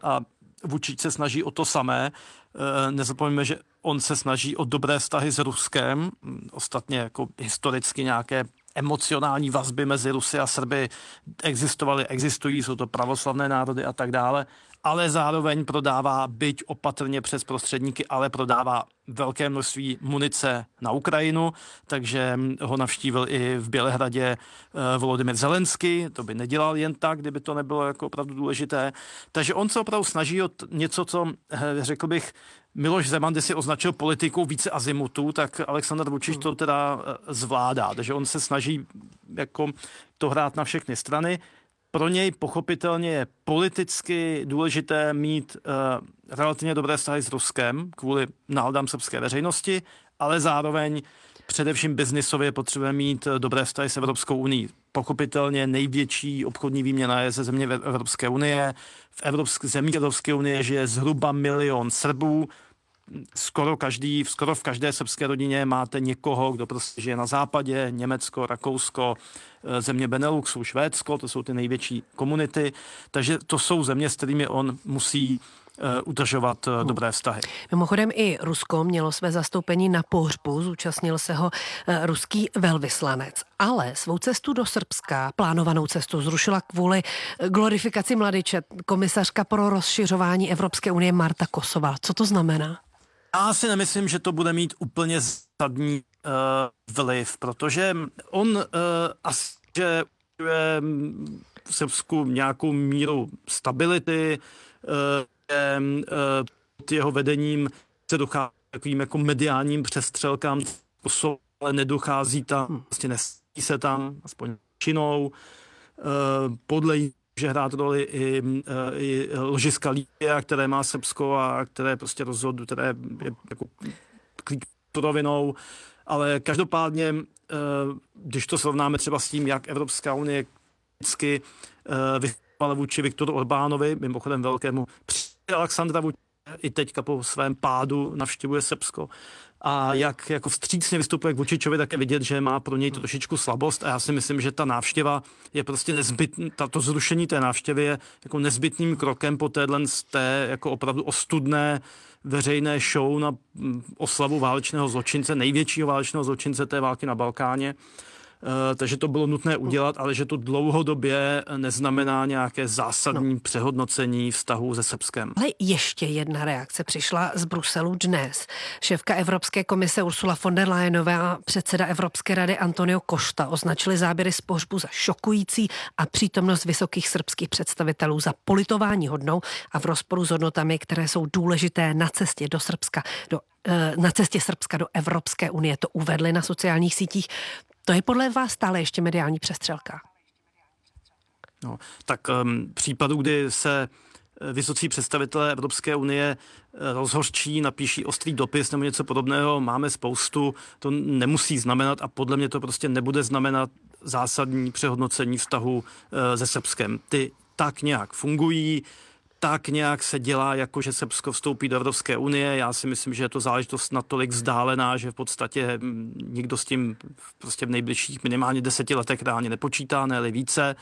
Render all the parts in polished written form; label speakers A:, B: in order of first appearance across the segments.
A: a Vučić se snaží o to samé. Nezapomeňme, že on se snaží o dobré vztahy s Ruskem, ostatně jako historicky nějaké emocionální vazby mezi Rusy a Srby existují, jsou to pravoslavné národy a tak dále, ale zároveň prodává, byť opatrně přes prostředníky, ale prodává velké množství munice na Ukrajinu, takže ho navštívil i v Bělehradě Volodymyr Zelenský, to by nedělal jen tak, kdyby to nebylo jako opravdu důležité. Takže on se opravdu snaží o něco, co řekl bych, Miloš Zeman, když si označil politikou více azimutů, tak Alexandr Vučić to teda zvládá, takže on se snaží jako to hrát na všechny strany. Pro něj pochopitelně je politicky důležité mít relativně dobré vztahy s Ruskem kvůli náladám srbské veřejnosti, ale zároveň především biznisově potřebuje mít dobré vztahy s Evropskou unií. Pochopitelně největší obchodní výměna je ze země Evropské unie. V zemích Evropské unie žije zhruba 1 milion Srbů. Skoro v každé srbské rodině máte někoho, kdo prostě žije na západě, Německo, Rakousko, země Beneluxu, Švédsko, to jsou ty největší komunity, takže to jsou země, s kterými on musí udržovat dobré vztahy.
B: Mimochodem i Rusko mělo své zastoupení na pohřbu, zúčastnil se ho ruský velvyslanec, ale svou cestu do Srbska, plánovanou cestu, zrušila kvůli glorifikaci mladyče komisařka pro rozšiřování Evropské unie Marta Kosová. Co to znamená?
A: Já si nemyslím, že to bude mít úplně zásadní vliv, protože on asi že v Srbsku nějakou míru stability, pod jeho vedením se dochází takovým jako mediálním přestřelkám, ale nedochází tam, prostě nesí se tam, aspoň činou, podle že hrát roli i ložiska Líbia, které má Srbsko a které prostě rozhoduje, které je jako klíčovou, ale každopádně, když to srovnáme třeba s tím, jak Evropská unie vždycky vystupovala vůči Viktoru Orbánovi, mimochodem velkému Alexandra Vučića, i teďka po svém pádu navštěvuje Srbsko. A jak jako vstřícně vystupuje k Vučićovi, tak je vidět, že má pro něj trošičku slabost a já si myslím, že ta návštěva je prostě nezbytný, to zrušení té návštěvy je jako nezbytným krokem po té jako opravdu ostudné veřejné show na oslavu válečného zločince, největšího válečného zločince té války na Balkáně. Takže to bylo nutné udělat, ale že to dlouhodobě neznamená nějaké zásadní přehodnocení vztahů se Srbskem.
B: Ale ještě jedna reakce přišla z Bruselu dnes. Šéfka Evropské komise Ursula von der Leyenová a předseda Evropské rady Antonio Costa označili záběry z pohřbu za šokující a přítomnost vysokých srbských představitelů za politování hodnou a v rozporu s hodnotami, které jsou důležité na cestě do Srbska, na cestě Srbska do Evropské unie. To uvedli na sociálních sítích. To je podle vás stále ještě mediální přestřelka?
A: No, tak případu, kdy se vysocí představitelé Evropské unie rozhořčí, napíší ostrý dopis nebo něco podobného, máme spoustu, to nemusí znamenat a podle mě to prostě nebude znamenat zásadní přehodnocení vztahu se Srbskem. Ty tak nějak fungují, tak nějak se dělá, jako že Srbsko vstoupí do Evropské unie. Já si myslím, že je to záležitost natolik vzdálená, že v podstatě nikdo s tím prostě v nejbližších minimálně 10 letech reálně nepočítá, ne více.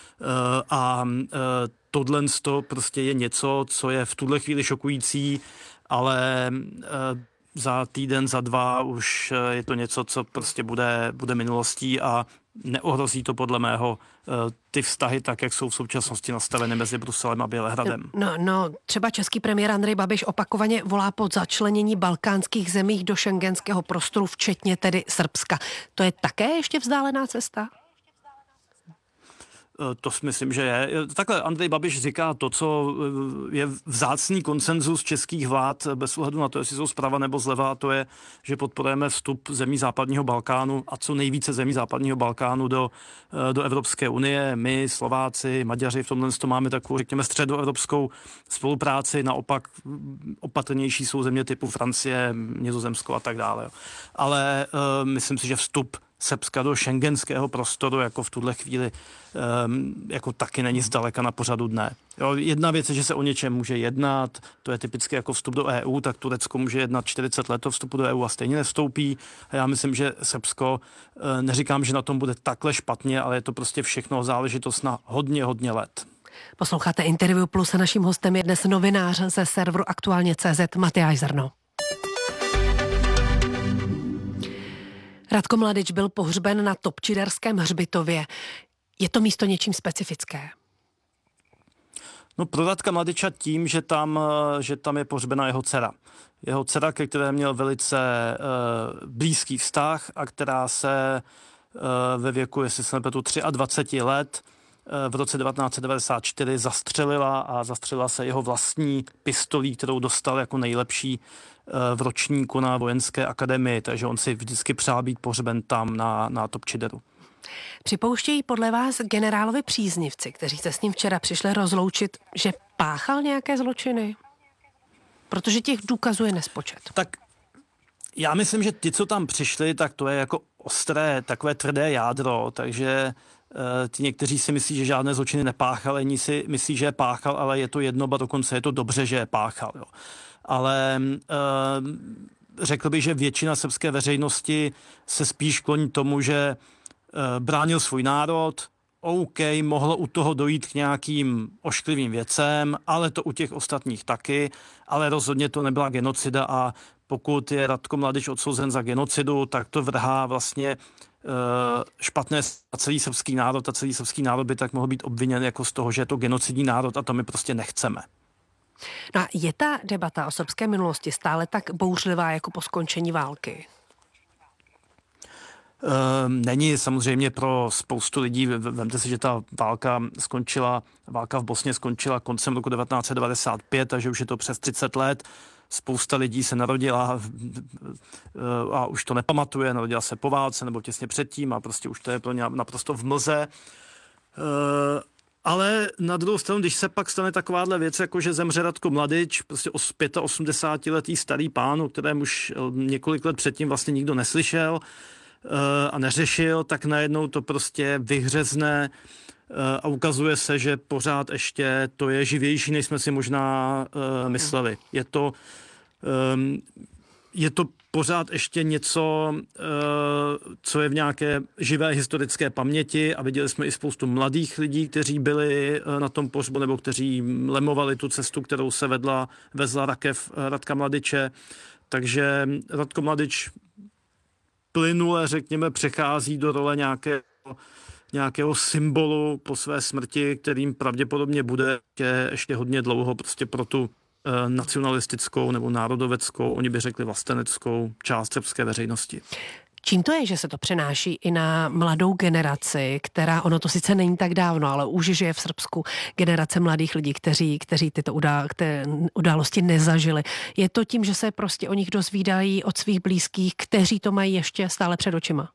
A: A tohle prostě je něco, co je v tuhle chvíli šokující, ale za týden, za 2 už je to něco, co prostě bude minulostí a neohrozí to podle mého ty vztahy tak, jak jsou v současnosti nastaveny mezi Bruselem a Bělehradem.
B: No, třeba český premiér Andrej Babiš opakovaně volá po začlenění balkánských zemí do schengenského prostoru, včetně tedy Srbska. To je také ještě vzdálená cesta?
A: To si myslím, že je. Takhle Andrej Babiš říká to, co je vzácný konsenzus českých vlád bez ohledu na to, jestli jsou zprava nebo zleva, a to je, že podporujeme vstup zemí západního Balkánu a co nejvíce zemí západního Balkánu do Evropské unie. My, Slováci, Maďaři v tomhle máme takovou, řekněme, středoevropskou spolupráci, naopak opatrnější jsou země typu Francie, Nizozemsko a tak dále. Ale myslím si, že vstup Srbska do schengenského prostoru jako v tuhle chvíli jako taky není zdaleka na pořadu dne. Jo, jedna věc je, že se o něčem může jednat, to je typicky jako vstup do EU, tak Turecko může jednat 40 let o vstupu do EU a stejně nevstoupí. A já myslím, že Srbsko, neříkám, že na tom bude takhle špatně, ale je to prostě všechno záležitost na hodně let.
B: Posloucháte Interview Plus a naším hostem je dnes novinář ze serveru Aktuálně.cz Matyáš Zrno. Radko Mladič byl pohřben na Topčiderském hřbitově. Je to místo něčím specifické?
A: No pro Radka Mladiča tím, že tam je pohřbena jeho dcera. Jeho dcera, ke které měl velice blízký vztah a která se ve věku, jestli se nepletu, 23 let v roce 1994 zastřelila se jeho vlastní pistolí, kterou dostal jako nejlepší v ročníku na vojenské akademii, takže on si vždycky přál být pohřben tam na Topčideru.
B: Připouštějí podle vás generálovi příznivci, kteří se s ním včera přišli rozloučit, že páchal nějaké zločiny? Protože těch důkazů je nespočet.
A: Tak já myslím, že ti, co tam přišli, tak to je jako ostré, takové tvrdé jádro, takže ti někteří si myslí, že žádné zločiny nepáchal, jiní si myslí, že je páchal, ale je to jedno, ba dokonce je to dobře, že je páchal. Jo. Ale řekl bych, že většina srbské veřejnosti se spíš kloní tomu, že bránil svůj národ, OK, mohlo u toho dojít k nějakým ošklivým věcem, ale to u těch ostatních taky, ale rozhodně to nebyla genocida a pokud je Radko Mladič odsouzen za genocidu, tak to vrhá vlastně špatné a celý srbský národ a celý srbský národ by tak mohl být obviněn jako z toho, že je to genocidní národ a to my prostě nechceme.
B: No a je ta debata o srbské minulosti stále tak bouřlivá jako po skončení války?
A: Není samozřejmě pro spoustu lidí. Vemte si, že ta válka v Bosně skončila koncem roku 1995, takže už je to přes 30 let. Spousta lidí se narodila a už to nepamatuje, narodila se po válce nebo těsně předtím a prostě už to je pro ně naprosto v mlze. Ale na druhou stranu, když se pak stane takováhle věc, jako že zemře Radko Mladič, prostě 85letý starý pán, o kterém už několik let předtím vlastně nikdo neslyšel a neřešil, tak najednou to prostě vyhřezne a ukazuje se, že pořád ještě to je živější, než jsme si možná mysleli. Je to pořád ještě něco, co je v nějaké živé historické paměti a viděli jsme i spoustu mladých lidí, kteří byli na tom pohřbu nebo kteří lemovali tu cestu, kterou se vezla rakev Radka Mladiče. Takže Radko Mladič plynule, řekněme, přechází do role nějakého symbolu po své smrti, kterým pravděpodobně bude ještě hodně dlouho prostě pro tu nacionalistickou nebo národoveckou, oni by řekli vlasteneckou část srbské veřejnosti.
B: Čím to je, že se to přenáší i na mladou generaci, která, ono to sice není tak dávno, ale už žije v Srbsku generace mladých lidí, kteří tyto události nezažili. Je to tím, že se prostě o nich dozvídají od svých blízkých, kteří to mají ještě stále před očima?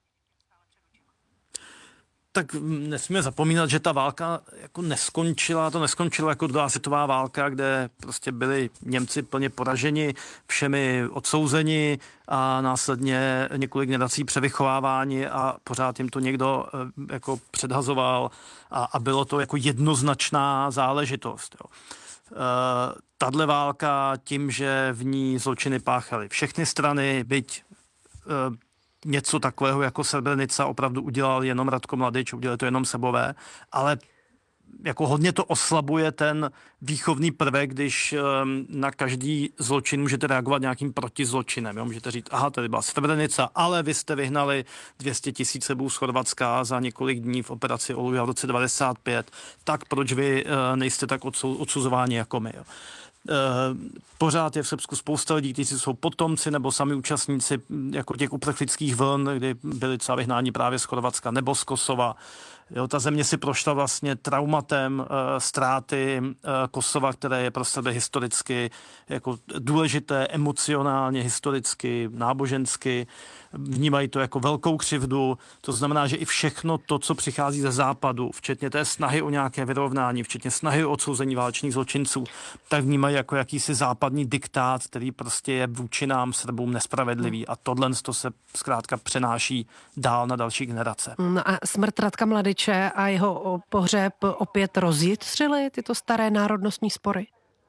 A: Tak nesmíme zapomínat, že ta válka jako neskončila, to neskončilo jako druhá světová válka, kde prostě byli Němci plně poraženi, všemi odsouzeni a následně několik generací převychováváni a pořád jim to někdo jako předhazoval a bylo to jako jednoznačná záležitost. Jo. Tahle válka tím, že v ní zločiny páchaly všechny strany, byť něco takového jako Srebrenica opravdu udělal jenom Radko Mladič, udělali to jenom Srbové, ale jako hodně to oslabuje ten výchovný prvek, když na každý zločin můžete reagovat nějakým protizločinem. Jo? Můžete říct, aha, tady byla Srebrenica, ale vy jste vyhnali 200 000 Srbů z Chorvatska za několik dní v operaci Oluja v roce 1995, tak proč vy nejste tak odsuzováni jako my? Jo? Pořád je v Srbsku spousta lidí, kteří jsou potomci nebo sami účastníci jako těch uprchlických vln, kdy byli třeba vyhnáni právě z Chorvatska nebo z Kosova. Jo, ta země si prošla vlastně traumatem ztráty Kosova, které je pro sebe historicky jako důležité, emocionálně, historicky, nábožensky. Vnímají to jako velkou křivdu. To znamená, že i všechno to, co přichází ze západu, včetně té snahy o nějaké vyrovnání, včetně snahy o odsouzení válečných zločinců, tak vnímají jako jakýsi západní diktát, který prostě je vůči nám Srbům nespravedlivý. A tohle se zkrátka přenáší dál na další generace.
B: No a smrt Radka Mladiče a jeho pohřeb opět rozjitřily tyto staré národnostní spory?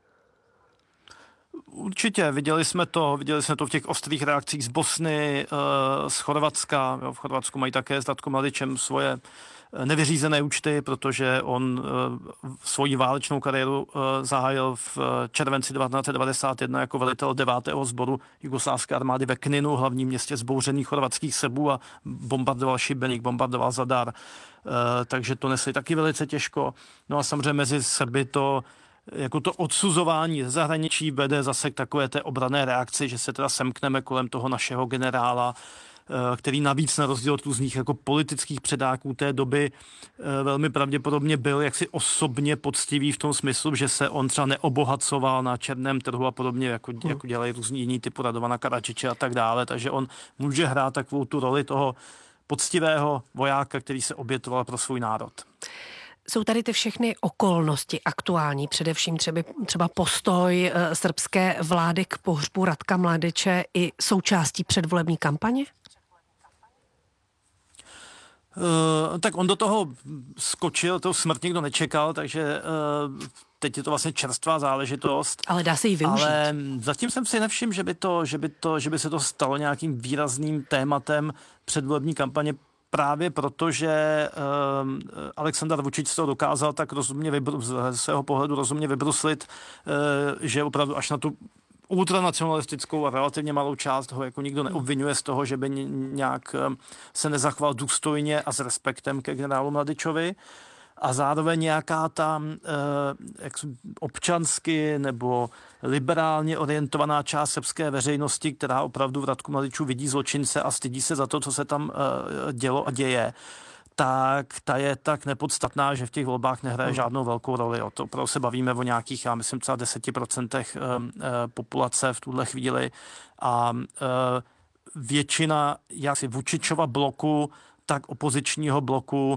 A: Určitě, viděli jsme to v těch ostrých reakcích z Bosny, z Chorvatska. Jo, v Chorvatsku mají také s Radkom Mladičem svoje nevyřízené účty, protože on svoji válečnou kariéru zahájil v červenci 1991 jako velitel 9. sboru jugoslávské armády ve Kninu, hlavním městě zbouřených chorvatských Srbů, a bombardoval Šibenik, bombardoval Zadar, takže to nesli taky velice těžko. No a samozřejmě mezi Srby to odsuzování ze zahraničí vede zase k takové té obranné reakci, že se teda semkneme kolem toho našeho generála, který navíc na rozdíl od různých jako politických předáků té doby velmi pravděpodobně byl jaksi osobně poctivý v tom smyslu, že se on třeba neobohacoval na černém trhu a podobně, jako dělají různí jiní typu Radovana Karadžiče a tak dále, takže on může hrát takovou tu roli toho poctivého vojáka, který se obětoval pro svůj národ.
B: Jsou tady ty všechny okolnosti aktuální, především třeba postoj srbské vlády k pohřbu Ratka Mladiče i součástí předvolební kampaně?
A: Tak on do toho skočil, to smrt nikdo nečekal, takže teď je to vlastně čerstvá záležitost.
B: Ale dá se ji využít.
A: Ale zatím jsem si nevšiml, že by se to stalo nějakým výrazným tématem předvolební kampaně, právě proto, že Aleksandar Vučić to dokázal tak ze svého pohledu rozumně vybruslit, že opravdu až na tu ultranacionalistickou a relativně malou část ho jako nikdo neobvinuje z toho, že by nějak se nezachoval důstojně a s respektem ke generálu Mladičovi. A zároveň nějaká tam občansky nebo liberálně orientovaná část srbské veřejnosti, která opravdu v Ratku Mladiču vidí zločince a stydí se za to, co se tam dělo a děje, tak ta je tak nepodstatná, že v těch volbách nehraje žádnou velkou roli. To opravdu se bavíme o nějakých, já myslím, třeba 10% populace v tuhle chvíli. A většina jaksi Vučićova bloku, tak opozičního bloku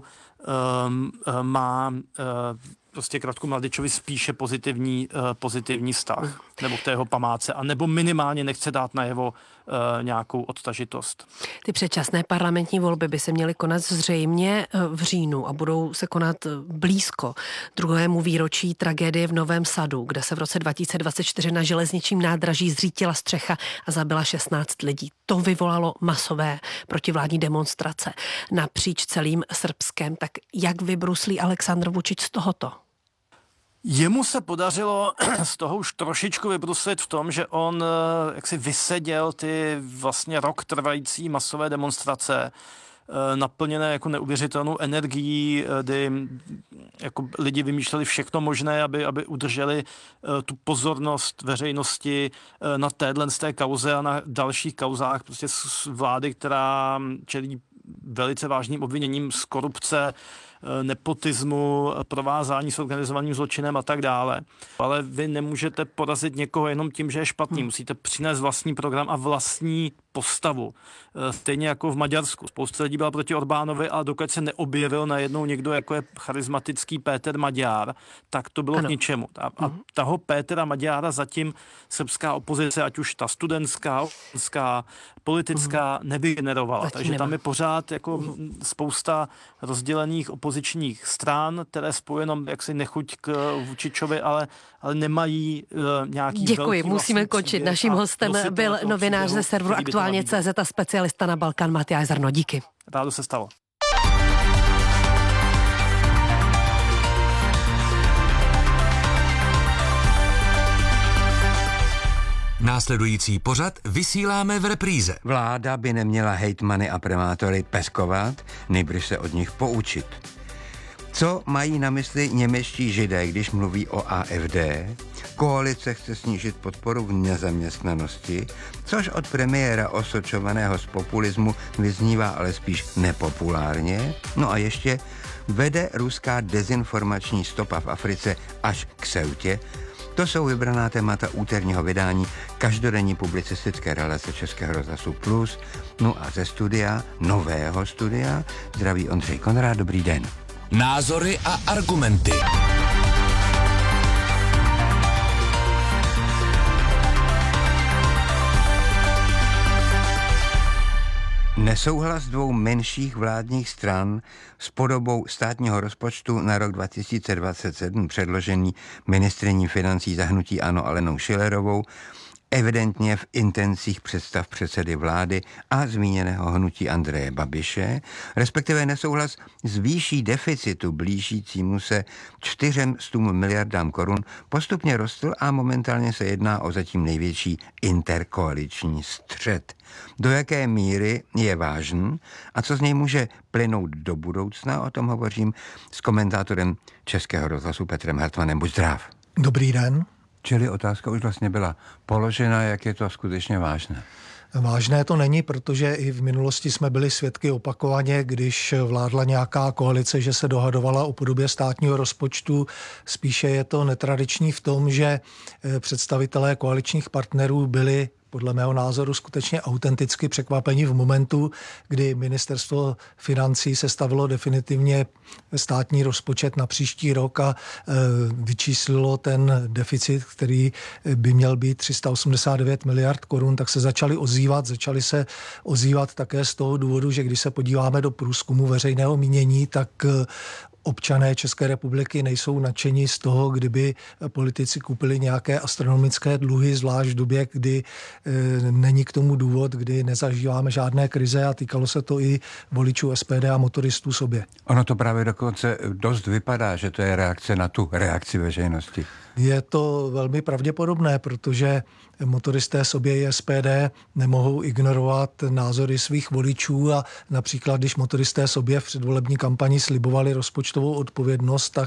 A: má prostě k Ratku Mladičovi spíše pozitivní vztah, nebo k té jeho památce, a nebo minimálně nechce dát najevo nějakou odtažitost.
B: Ty předčasné parlamentní volby by se měly konat zřejmě v říjnu a budou se konat blízko druhému výročí tragédie v Novém Sadu, kde se v roce 2024 na železničním nádraží zřítila střecha a zabila 16 lidí. To vyvolalo masové protivládní demonstrace napříč celým Srbskem. Tak jak vybruslí Aleksandr Vučić z tohoto?
A: Jemu se podařilo z toho už trošičku vybruslit v tom, že on jaksi vyseděl ty vlastně rok trvající masové demonstrace, naplněné jako neuvěřitelnou energií, kdy jako lidi vymýšleli všechno možné, aby udrželi tu pozornost veřejnosti na z té kauze a na dalších kauzách prostě z vlády, která čelí velice vážným obviněním z korupce, nepotismu, provázání s organizovaným zločinem a tak dále. Ale vy nemůžete porazit někoho jenom tím, že je špatný. Musíte přinést vlastní program a vlastní postavu. Stejně jako v Maďarsku. Spousta lidí byla proti Orbánovi, a dokud se neobjevil najednou někdo, jako je charismatický Péter Maďár, tak to bylo k ničemu. A toho Pétera Maďára zatím srbská opozice, ať už ta studentská, politická, nevygenerovala. Takže tam je pořád jako spousta rozdělených opozičních stran, které spojeno jaksi nechuť k Vučićovi, ale nemají nějaký
B: Děkuji, musíme končit. Naším hostem byl novinář ze serveru Aktuálně.cz a specialista na Balkán Matyáš Zarno. Díky.
A: Rádo se stalo.
C: Následující pořad vysíláme v repríze.
D: Vláda by neměla hejtmany a primátory peskovat, nejbrž se od nich poučit. Co mají na mysli němečtí Židé, když mluví o AfD? Koalice chce snížit podporu v nezaměstnanosti, což od premiéra osočovaného z populismu vyznívá ale spíš nepopulárně. No a ještě vede ruská dezinformační stopa v Africe až k Ceutě. To jsou vybraná témata úterního vydání každodenní publicistické relace Českého rozhlasu Plus. No a ze studia, nového studia, zdraví Ondřej Konrád, dobrý den.
C: Názory a argumenty.
D: Nesouhlas dvou menších vládních stran s podobou státního rozpočtu na rok 2027 předložený ministryní financí za hnutí ANO Alenou Schillerovou evidentně v intencích představ předsedy vlády a zmíněného hnutí Andreje Babiše, respektive nesouhlas s výší deficitu blížícímu se 400 miliardám korun postupně rostl a momentálně se jedná o zatím největší interkoaliční střet. Do jaké míry je vážný a co z něj může plynout do budoucna, o tom hovořím s komentátorem Českého rozhlasu Petrem Hartmanem. Buď zdrav.
E: Dobrý den.
D: Čili otázka už vlastně byla položena, jak je to skutečně vážné.
E: Vážné to není, protože i v minulosti jsme byli svědky opakovaně, když vládla nějaká koalice, že se dohadovala o podobě státního rozpočtu. Spíše je to netradiční v tom, že představitelé koaličních partnerů byli podle mého názoru skutečně autenticky překvapení v momentu, kdy ministerstvo financí sestavilo definitivně státní rozpočet na příští rok a vyčíslilo ten deficit, který by měl být 389 miliard korun, tak se začali se ozývat také z toho důvodu, že když se podíváme do průzkumu veřejného mínění, tak občané České republiky nejsou nadšení z toho, kdyby politici koupili nějaké astronomické dluhy, zvlášť v době, kdy není k tomu důvod, kdy nezažíváme žádné krize a týkalo se to i voličů SPD a motoristů sobě.
D: Ono to právě dokonce dost vypadá, že to je reakce na tu reakci veřejnosti.
E: Je to velmi pravděpodobné, protože motoristé sobě i SPD nemohou ignorovat názory svých voličů a například, když motoristé sobě v předvolební kampani slibovali rozpočtovou odpovědnost, tak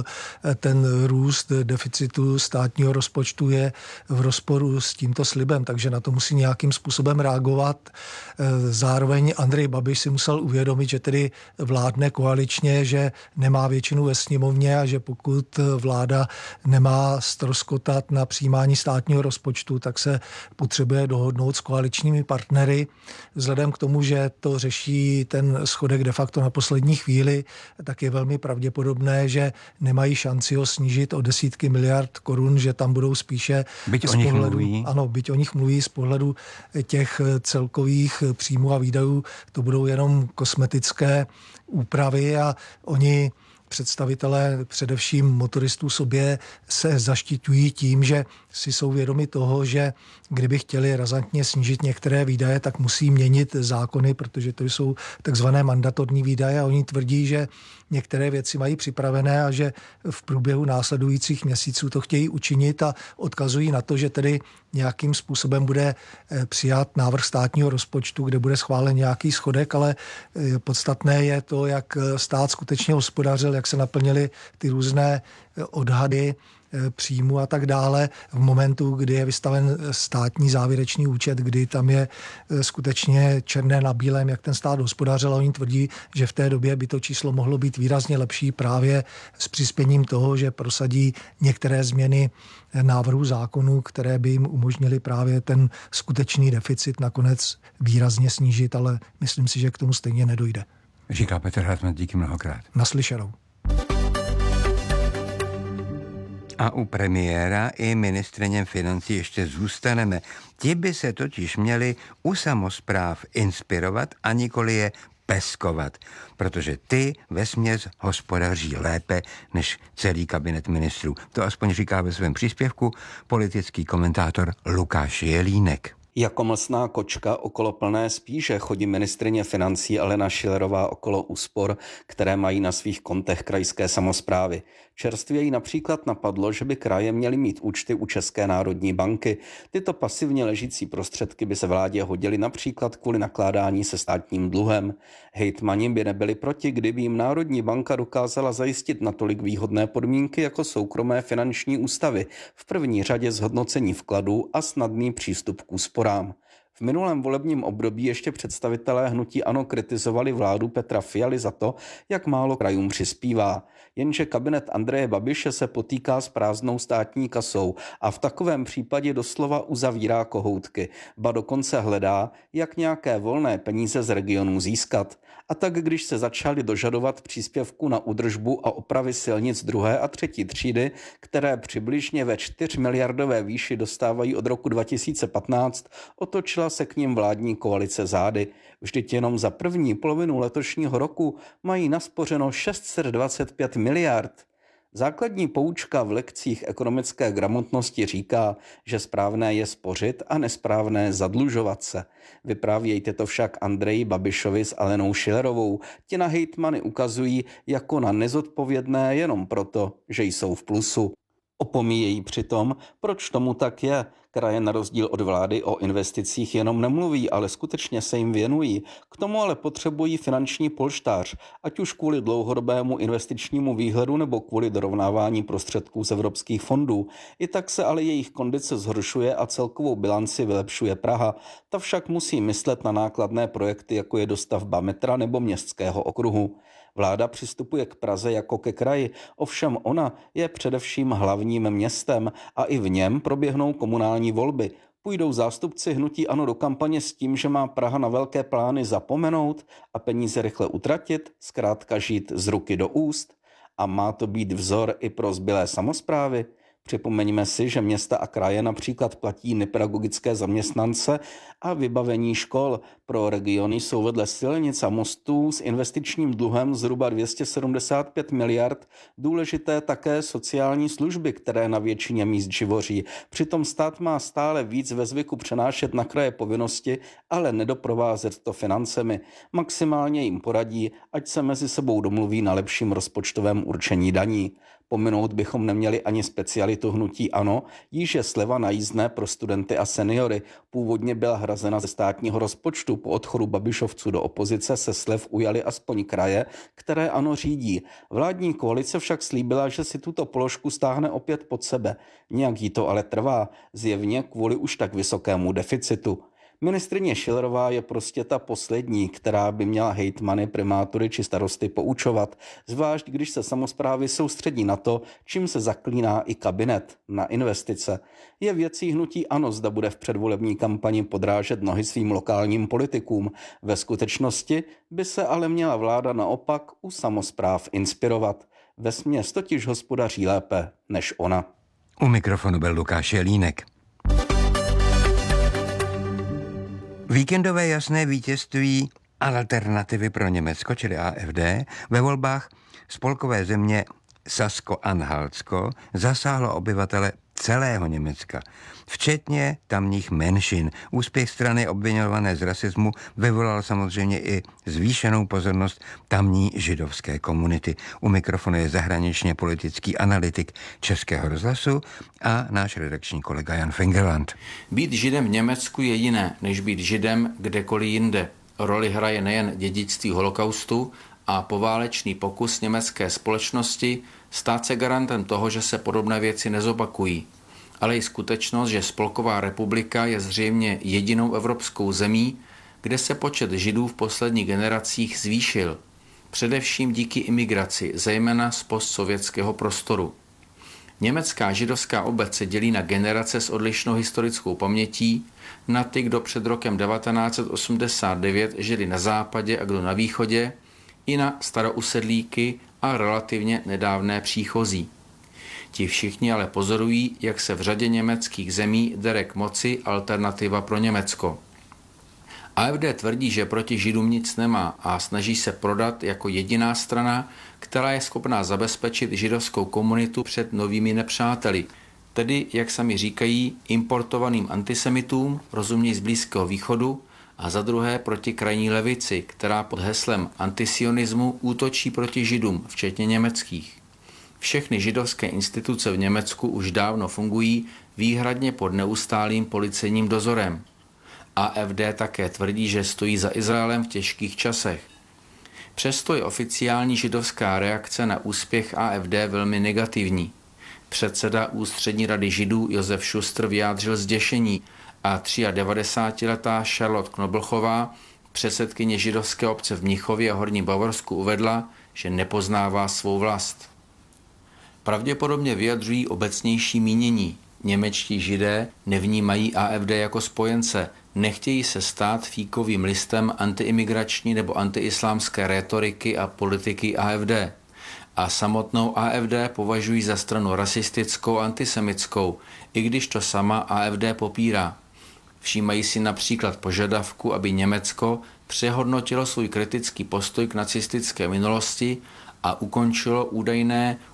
E: ten růst deficitu státního rozpočtu je v rozporu s tímto slibem, takže na to musí nějakým způsobem reagovat. Zároveň Andrej Babiš si musel uvědomit, že tedy vládne koaličně, že nemá většinu ve sněmovně a že pokud vláda nemá ztroskotat na přijímání státního rozpočtu, tak se potřebuje dohodnout s koaličními partnery. Vzhledem k tomu, že to řeší ten schodek de facto na poslední chvíli, tak je velmi pravděpodobné, že nemají šanci ho snížit o desítky miliard korun, že tam budou spíše
D: byť o nich mluví
E: z pohledu těch celkových příjmů a výdajů, to budou jenom kosmetické úpravy a oni představitelé především motoristů sobě se zaštiťují tím, že si jsou vědomi toho, že kdyby chtěli razantně snížit některé výdaje, tak musí měnit zákony, protože to jsou takzvané mandatorní výdaje a oni tvrdí, že některé věci mají připravené a že v průběhu následujících měsíců to chtějí učinit a odkazují na to, že tedy nějakým způsobem bude přijat návrh státního rozpočtu, kde bude schválen nějaký schodek, ale podstatné je to, jak stát skutečně hospodařil, jak se naplnily ty různé odhady příjmu a tak dále v momentu, kdy je vystaven státní závěrečný účet, kdy tam je skutečně černé na bílém, jak ten stát hospodařil a oni tvrdí, že v té době by to číslo mohlo být výrazně lepší právě s přispěním toho, že prosadí některé změny návrhů zákonů, které by jim umožnily právě ten skutečný deficit nakonec výrazně snížit, ale myslím si, že k tomu stejně nedojde.
D: Říká Petr Hartman, díky mnohokrát.
E: Naslyšenou.
D: A u premiéra i ministryněm financí ještě zůstaneme. Ti by se totiž měli u samospráv inspirovat a nikoli je peskovat, protože ty vesměs hospodaří lépe než celý kabinet ministrů. To aspoň říká ve svém příspěvku politický komentátor Lukáš Jelínek.
F: Jako mlsná kočka okolo plné spíše chodí ministryně financí Alena Schillerová okolo úspor, které mají na svých kontech krajské samosprávy. Čerstvě jí například napadlo, že by kraje měly mít účty u České národní banky. Tyto pasivně ležící prostředky by se vládě hodily například kvůli nakládání se státním dluhem. Hejtmani by nebyli proti, kdyby jim Národní banka dokázala zajistit natolik výhodné podmínky jako soukromé finanční ústavy, v první řadě zhodnocení vkladů a snadný přístup k úsporám. V minulém volebním období ještě představitelé hnutí ANO kritizovali vládu Petra Fialy za to, jak málo krajům přispívá. Jenže kabinet Andreje Babiše se potýká s prázdnou státní kasou a v takovém případě doslova uzavírá kohoutky, ba dokonce hledá, jak nějaké volné peníze z regionů získat. A tak když se začali dožadovat příspěvku na údržbu a opravy silnic 2. a 3. třídy, které přibližně ve 4 miliardové výši dostávají od roku 2015, otočila se k nim vládní koalice zády. Vždyť jenom za první polovinu letošního roku mají naspořeno 625 miliard. Základní poučka v lekcích ekonomické gramotnosti říká, že správné je spořit a nesprávné zadlužovat se. Vyprávějte to však Andreji Babišovi s Alenou Schillerovou. Ti na hejtmany ukazují jako na nezodpovědné jenom proto, že jsou v plusu. Opomíjejí přitom, proč tomu tak je. Kraje na rozdíl od vlády o investicích jenom nemluví, ale skutečně se jim věnují. K tomu ale potřebují finanční polštář, ať už kvůli dlouhodobému investičnímu výhledu nebo kvůli dorovnávání prostředků z evropských fondů. I tak se ale jejich kondice zhoršuje a celkovou bilanci vylepšuje Praha. Ta však musí myslet na nákladné projekty, jako je dostavba metra nebo městského okruhu. Vláda přistupuje k Praze jako ke kraji, ovšem ona je především hlavním městem a i v něm proběhnou komunální volby. Půjdou zástupci hnutí ANO do kampaně s tím, že má Praha na velké plány zapomenout a peníze rychle utratit, zkrátka žít z ruky do úst? A má to být vzor i pro zbylé samosprávy? Připomeňme si, že města a kraje například platí nepedagogické zaměstnance a vybavení škol. Pro regiony jsou vedle silnic a mostů s investičním dluhem zhruba 275 miliard důležité také sociální služby, které na většině míst živoří. Přitom stát má stále víc ve zvyku přenášet na kraje povinnosti, ale nedoprovázet to financemi. Maximálně jim poradí, ať se mezi sebou domluví na lepším rozpočtovém určení daní. Pominout bychom neměli ani specialitu hnutí ANO, jíž je sleva na jízdné pro studenty a seniory. Původně byla hrazena ze státního rozpočtu. Po odchodu Babišovců do opozice se slev ujali aspoň kraje, které ANO řídí. Vládní koalice však slíbila, že si tuto položku stáhne opět pod sebe. Nějak jí to ale trvá, zjevně kvůli už tak vysokému deficitu. Ministryně Schillerová je prostě ta poslední, která by měla hejtmany, primátory či starosty poučovat, zvlášť když se samosprávy soustředí na to, čím se zaklíná i kabinet, na investice. Je věcí hnutí ANO, zda bude v předvolební kampani podrážet nohy svým lokálním politikům. Ve skutečnosti by se ale měla vláda naopak u samospráv inspirovat. Vesměs totiž hospodaří lépe než ona.
D: U mikrofonu byl Lukáš Jelínek. Víkendové jasné vítězství Alternativy pro Německo, čili AfD, ve volbách spolkové země Sasko-Anhaltsko zasáhlo obyvatele celého Německa, včetně tamních menšin. Úspěch strany obviňované z rasismu vyvolal samozřejmě i zvýšenou pozornost tamní židovské komunity. U mikrofonu je zahraničně politický analytik Českého rozhlasu a náš redakční kolega Jan Fingerland.
G: Být židem v Německu je jiné, než být židem kdekoliv jinde. Roli hraje nejen dědictví holokaustu a poválečný pokus německé společnosti stát se garantem toho, že se podobné věci nezopakují, ale i skutečnost, že Spolková republika je zřejmě jedinou evropskou zemí, kde se počet židů v posledních generacích zvýšil, především díky imigraci, zejména z postsovětského prostoru. Německá židovská obec se dělí na generace s odlišnou historickou pamětí, na ty, kdo před rokem 1989 žili na západě a kdo na východě, i na starousedlíky a relativně nedávné příchozí. Ti všichni ale pozorují, jak se v řadě německých zemí dere k moci Alternativa pro Německo. AfD tvrdí, že proti Židům nic nemá a snaží se prodat jako jediná strana, která je schopná zabezpečit židovskou komunitu před novými nepřáteli, tedy, jak sami říkají, importovaným antisemitům, rozuměj z Blízkého východu, a za druhé proti krajní levici, která pod heslem antisionismu útočí proti Židům, včetně německých. Všechny židovské instituce v Německu už dávno fungují výhradně pod neustálým policejním dozorem. AfD také tvrdí, že stojí za Izraelem v těžkých časech. Přesto je oficiální židovská reakce na úspěch AfD velmi negativní. Předseda Ústřední rady židů Josef Schuster vyjádřil zděšení a 93letá Charlotte Knoblochová, předsedkyně židovské obce v Mnichově a Horním Bavorsku, uvedla, že nepoznává svou vlast. Pravděpodobně vyjadřují obecnější mínění. Němečtí židé nevnímají AfD jako spojence, nechtějí se stát fíkovým listem antiimigrační nebo antiislámské rétoriky a politiky AfD. A samotnou AfD považují za stranu rasistickou a antisemitskou, i když to sama AfD popírá. Všímají si například požadavku, aby Německo přehodnotilo svůj kritický postoj k nacistické minulosti a ukončilo údajné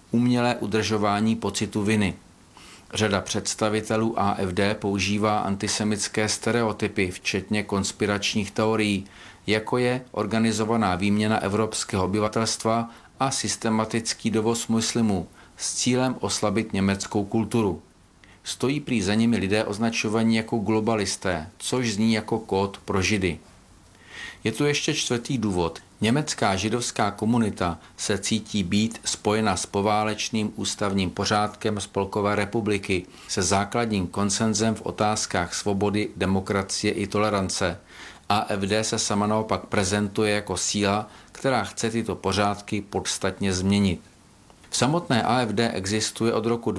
G: umělé udržování pocitu viny. Řada představitelů AfD používá antisemitské stereotypy, včetně konspiračních teorií, jako je organizovaná výměna evropského obyvatelstva a systematický dovoz muslimů s cílem oslabit německou kulturu. Stojí prý za nimi lidé označovaní jako globalisté, což zní jako kód pro Židy. Je tu ještě čtvrtý důvod. Německá židovská komunita se cítí být spojena s poválečným ústavním pořádkem Spolkové republiky, se základním konsenzem v otázkách svobody, demokracie i tolerance. AfD se sama naopak prezentuje jako síla, která chce tyto pořádky podstatně změnit. V samotné AfD existuje od roku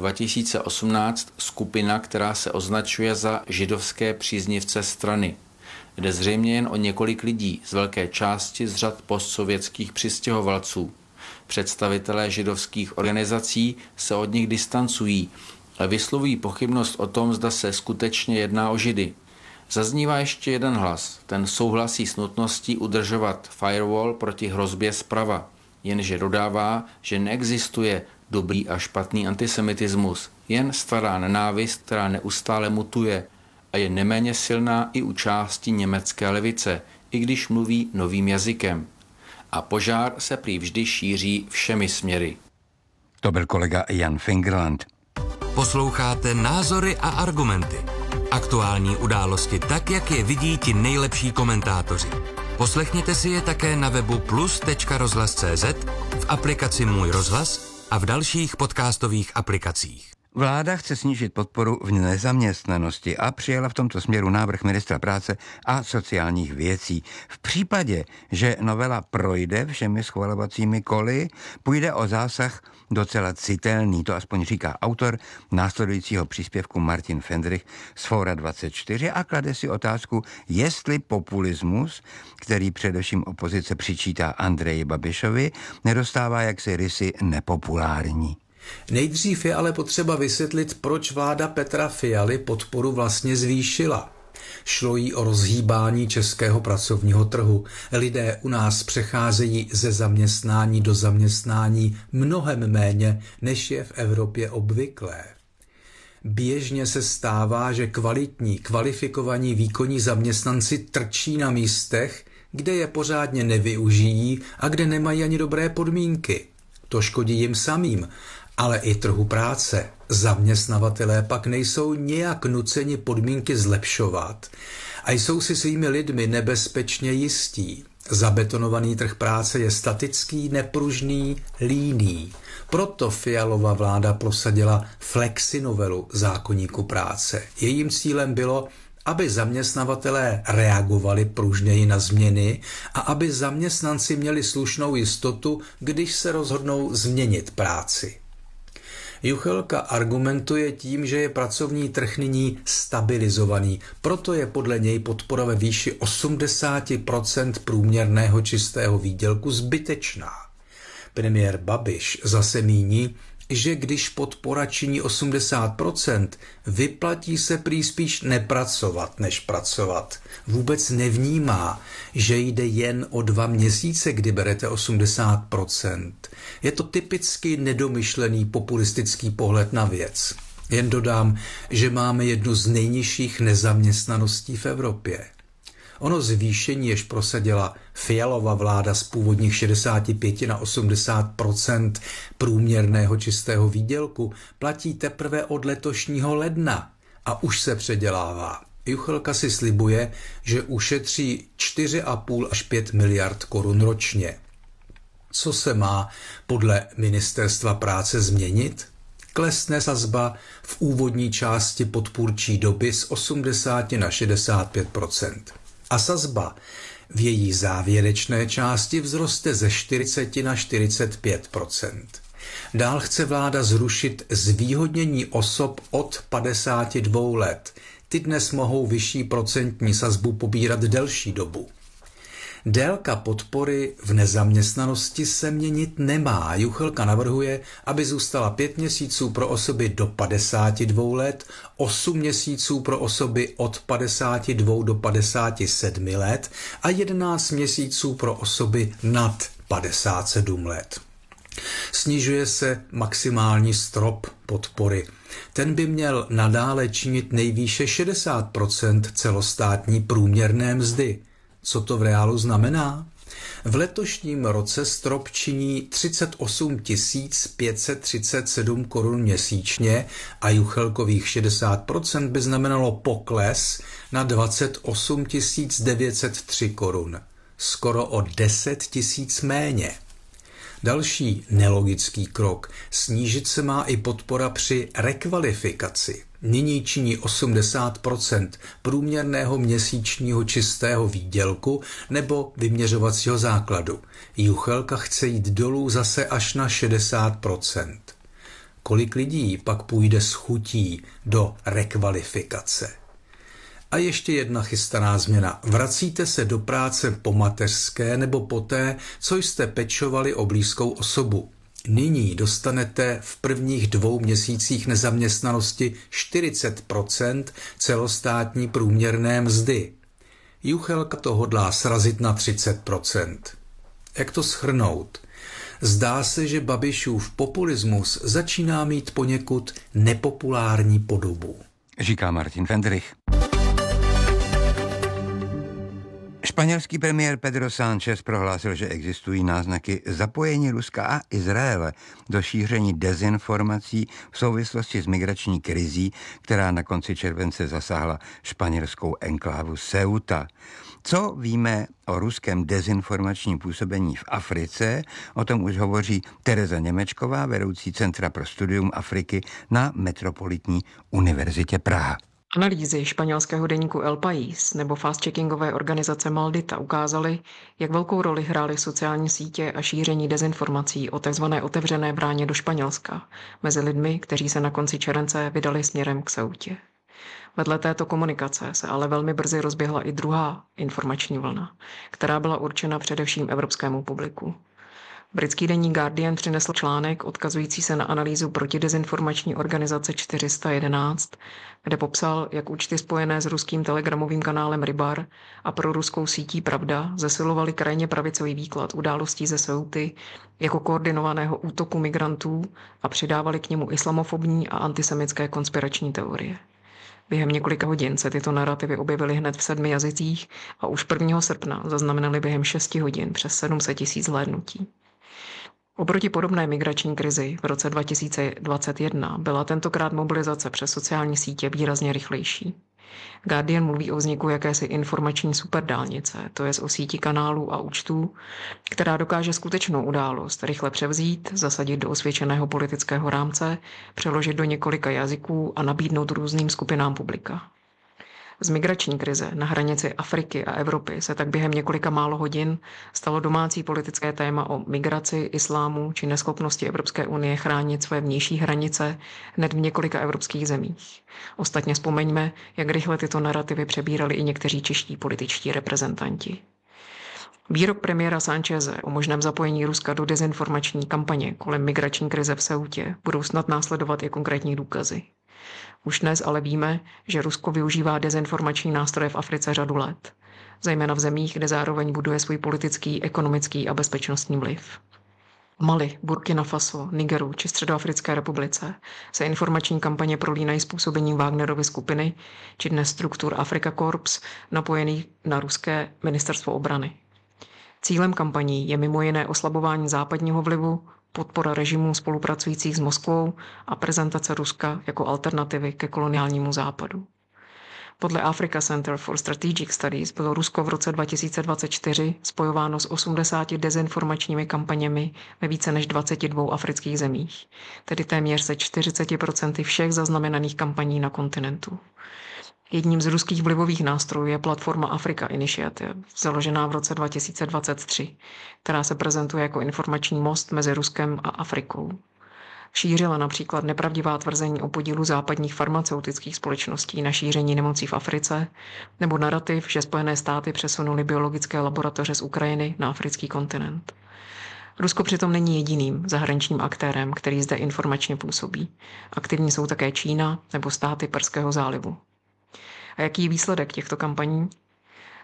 G: 2018 skupina, která se označuje za židovské příznivce strany. Jde zřejmě jen o několik lidí, z velké části z řad postsovětských přistěhovalců. Představitelé židovských organizací se od nich distancují, ale vyslovují pochybnost o tom, zda se skutečně jedná o Židy. Zaznívá ještě jeden hlas, ten souhlasí s nutností udržovat firewall proti hrozbě zprava, jenže dodává, že neexistuje dobrý a špatný antisemitismus, jen stará nenávist, která neustále mutuje a je neméně silná i u části německé levice, i když mluví novým jazykem. A požár se prý vždy šíří všemi směry.
D: To byl kolega Jan Fingerland.
C: Posloucháte Názory a argumenty. Aktuální události tak, jak je vidí ti nejlepší komentátoři. Poslechněte si je také na webu plus.rozhlas.cz, v aplikaci Můj rozhlas a v dalších podcastových aplikacích.
D: Vláda chce snížit podporu v nezaměstnanosti a přijala v tomto směru návrh ministra práce a sociálních věcí. V případě, že novela projde všemi schvalovacími koly, půjde o zásah docela citelný, to aspoň říká autor následujícího příspěvku Martin Fendrich z Fóra 24 a klade si otázku, jestli populismus, který především opozice přičítá Andreji Babišovi, nedostává jaksi rysy nepopulární.
H: Nejdřív je ale potřeba vysvětlit, proč vláda Petra Fialy podporu vlastně zvýšila. Šlo jí o rozhýbání českého pracovního trhu. Lidé u nás přecházejí ze zaměstnání do zaměstnání mnohem méně, než je v Evropě obvyklé. Běžně se stává, že kvalifikovaní výkonní zaměstnanci trčí na místech, kde je pořádně nevyužijí a kde nemají ani dobré podmínky. To škodí jim samým, ale i trhu práce. Zaměstnavatelé pak nejsou nějak nuceni podmínky zlepšovat a jsou si svými lidmi nebezpečně jistí. Zabetonovaný trh práce je statický, nepružný, líný. Proto Fialova vláda prosadila flexinovelu zákoníku práce. Jejím cílem bylo, aby zaměstnavatelé reagovali pružněji na změny a aby zaměstnanci měli slušnou jistotu, když se rozhodnou změnit práci. Juchelka argumentuje tím, že je pracovní trh nyní stabilizovaný, proto je podle něj podpora ve výši 80% průměrného čistého výdělku zbytečná. Premiér Babiš zase míní, že když podpora činí 80%, vyplatí se prý spíš nepracovat, než pracovat. Vůbec nevnímá, že jde jen o 2 měsíce, kdy berete 80%. Je to typicky nedomyšlený populistický pohled na věc. Jen dodám, že máme jednu z nejnižších nezaměstnaností v Evropě. Ono zvýšení, jež prosadila Fialova vláda z původních 65 na 80% průměrného čistého výdělku, platí teprve od letošního ledna a už se předělává. Juchelka si slibuje, že ušetří 4,5 až 5 miliard korun ročně. Co se má podle Ministerstva práce změnit? Klesne sazba v úvodní části podpůrčí doby z 80 na 65%. A sazba v její závěrečné části vzroste ze 40 na 45%. Dál chce vláda zrušit zvýhodnění osob od 52 let. Ty dnes mohou vyšší procentní sazbu pobírat delší dobu. Délka podpory v nezaměstnanosti se měnit nemá. Juchelka navrhuje, aby zůstala 5 měsíců pro osoby do 52 let, 8 měsíců pro osoby od 52 do 57 let a 11 měsíců pro osoby nad 57 let. Snižuje se maximální strop podpory. Ten by měl nadále činit nejvýše 60% celostátní průměrné mzdy. Co to v reálu znamená? V letošním roce strop činí 38 537 korun měsíčně a Juchelkových 60% by znamenalo pokles na 28 903 korun. Skoro o 10 tisíc méně. Další nelogický krok. Snížit se má i podpora při rekvalifikaci. Nyní činí 80% průměrného měsíčního čistého výdělku nebo vyměřovacího základu. Juchelka chce jít dolů zase až na 60%. Kolik lidí pak půjde s chutí do rekvalifikace? A ještě jedna chystaná změna. Vracíte se do práce po mateřské nebo poté, co jste pečovali o blízkou osobu. Nyní dostanete v prvních 2 měsících nezaměstnanosti 40% celostátní průměrné mzdy. Juchelka to hodlá srazit na 30%. Jak to shrnout? Zdá se, že Babišův populismus začíná mít poněkud nepopulární podobu.
D: Říká Martin Fendrich. Španělský premiér Pedro Sánchez prohlásil, že existují náznaky zapojení Ruska a Izraele do šíření dezinformací v souvislosti s migrační krizí, která na konci července zasáhla španělskou enklávu Ceuta. Co víme o ruském dezinformačním působení v Africe? O tom už hovoří Tereza Němečková, vedoucí Centra pro studium Afriky na Metropolitní univerzitě Praha.
I: Analýzy španělského deníku El País nebo fast-checkingové organizace Maldita ukázaly, jak velkou roli hrály sociální sítě a šíření dezinformací o tzv. Otevřené bráně do Španělska mezi lidmi, kteří se na konci července vydali směrem k Ceutě. Vedle této komunikace se ale velmi brzy rozběhla i druhá informační vlna, která byla určena především evropskému publiku. Britský deník Guardian přinesl článek odkazující se na analýzu protidezinformační organizace 411, kde popsal, jak účty spojené s ruským telegramovým kanálem Rybar a proruskou sítí Pravda zesilovaly krajně pravicový výklad událostí ze Ceuty jako koordinovaného útoku migrantů a přidávali k němu islamofobní a antisemické konspirační teorie. Během několika hodin se tyto narrativy objevily hned v 7 jazycích a už 1. srpna zaznamenaly během 6 hodin přes 700 000 zhlédnutí. Oproti podobné migrační krizi v roce 2021 byla tentokrát mobilizace přes sociální sítě výrazně rychlejší. Guardian mluví o vzniku jakési informační superdálnice, to jest o síti kanálů a účtů, která dokáže skutečnou událost rychle převzít, zasadit do osvědčeného politického rámce, přeložit do několika jazyků a nabídnout různým skupinám publika. Z migrační krize na hranici Afriky a Evropy se tak během několika málo hodin stalo domácí politické téma o migraci, islámu či neschopnosti Evropské unie chránit své vnější hranice hned v několika evropských zemích. Ostatně vzpomeňme, jak rychle tyto narrativy přebírali i někteří čeští političtí reprezentanti. Výrok premiéra Sáncheze o možném zapojení Ruska do dezinformační kampaně kolem migrační krize v Ceutě budou snad následovat i konkrétní důkazy. Už dnes ale víme, že Rusko využívá dezinformační nástroje v Africe řadu let, zejména v zemích, kde zároveň buduje svůj politický, ekonomický a bezpečnostní vliv. V Mali, Burkina Faso, Nigeru či Středoafrické republice se informační kampaně prolínají s působením Wagnerovy skupiny či dnes struktur Afrika Corps napojených na ruské ministerstvo obrany. Cílem kampaní je mimo jiné oslabování západního vlivu, podpora režimů spolupracujících s Moskvou a prezentace Ruska jako alternativy ke koloniálnímu západu. Podle Africa Center for Strategic Studies bylo Rusko v roce 2024 spojováno s 80 dezinformačními kampaněmi ve více než 22 afrických zemích, tedy téměř se 40% všech zaznamenaných kampaní na kontinentu. Jedním z ruských vlivových nástrojů je platforma Africa Initiative, založená v roce 2023, která se prezentuje jako informační most mezi Ruskem a Afrikou. Šířila například nepravdivá tvrzení o podílu západních farmaceutických společností na šíření nemocí v Africe, nebo narrativ, že Spojené státy přesunuly biologické laboratoře z Ukrajiny na africký kontinent. Rusko přitom není jediným zahraničním aktérem, který zde informačně působí. Aktivní jsou také Čína nebo státy Perského zálivu. A jaký je výsledek těchto kampaní?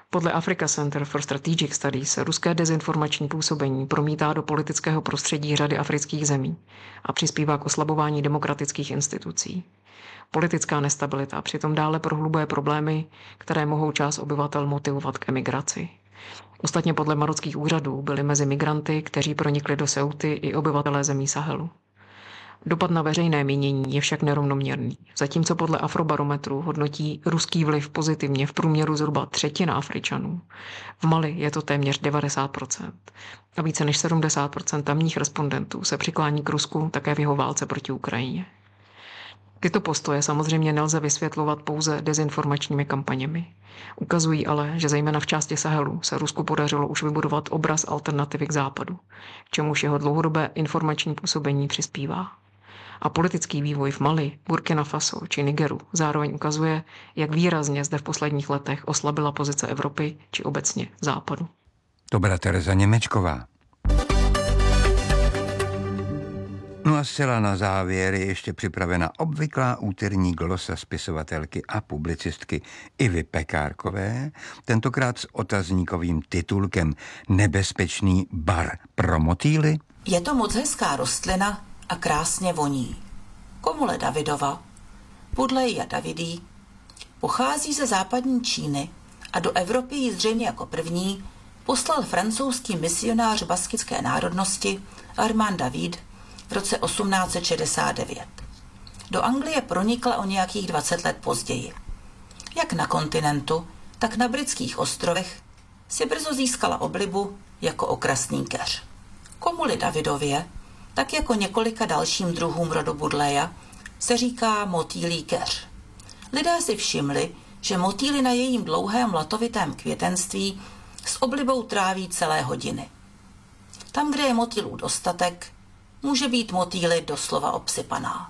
I: Podle Africa Center for Strategic Studies se ruské dezinformační působení promítá do politického prostředí řady afrických zemí a přispívá k oslabování demokratických institucí. Politická nestabilita přitom dále prohlubuje problémy, které mohou část obyvatel motivovat k emigraci. Ostatně podle marockých úřadů byli mezi migranty, kteří pronikli do Ceuty, i obyvatelé zemí Sahelu. Dopad na veřejné mínění je však nerovnoměrný. Zatímco podle Afrobarometru hodnotí ruský vliv pozitivně v průměru zhruba třetina Afričanů. V Mali je to téměř 90%. A více než 70% tamních respondentů se přiklání k Rusku také v jeho válce proti Ukrajině. Tyto postoje samozřejmě nelze vysvětlovat pouze dezinformačními kampaněmi. Ukazují ale, že zejména v části Sahelu se Rusku podařilo už vybudovat obraz alternativy k západu, k čemuž jeho dlouhodobé informační působení přispívá. A politický vývoj v Mali, Burkina Faso či Nigeru zároveň ukazuje, jak výrazně zde v posledních letech oslabila pozice Evropy či obecně Západu.
D: To byla Tereza Němečková. No a zcela na závěr je ještě připravena obvyklá úterní glosa spisovatelky a publicistky Ivy Pekárkové, tentokrát s otazníkovým titulkem Nebezpečný bar pro motýly.
J: Je to moc hezká rostlina a krásně voní. Komule Davidova, Pudleia davidii, pochází ze západní Číny a do Evropy ji zřejmě jako první poslal francouzský misionář baskické národnosti Armand David v roce 1869. Do Anglie pronikla o nějakých 20 let později. Jak na kontinentu, tak na britských ostrovech si brzo získala oblibu jako okrasný keř. Komuli Davidově, tak jako několika dalším druhům rodu Budleia, se říká motýlí keř. Lidé si všimli, že motýly na jejím dlouhém latovitém květenství s oblibou tráví celé hodiny. Tam, kde je motýlů dostatek, může být motýly doslova obsypaná.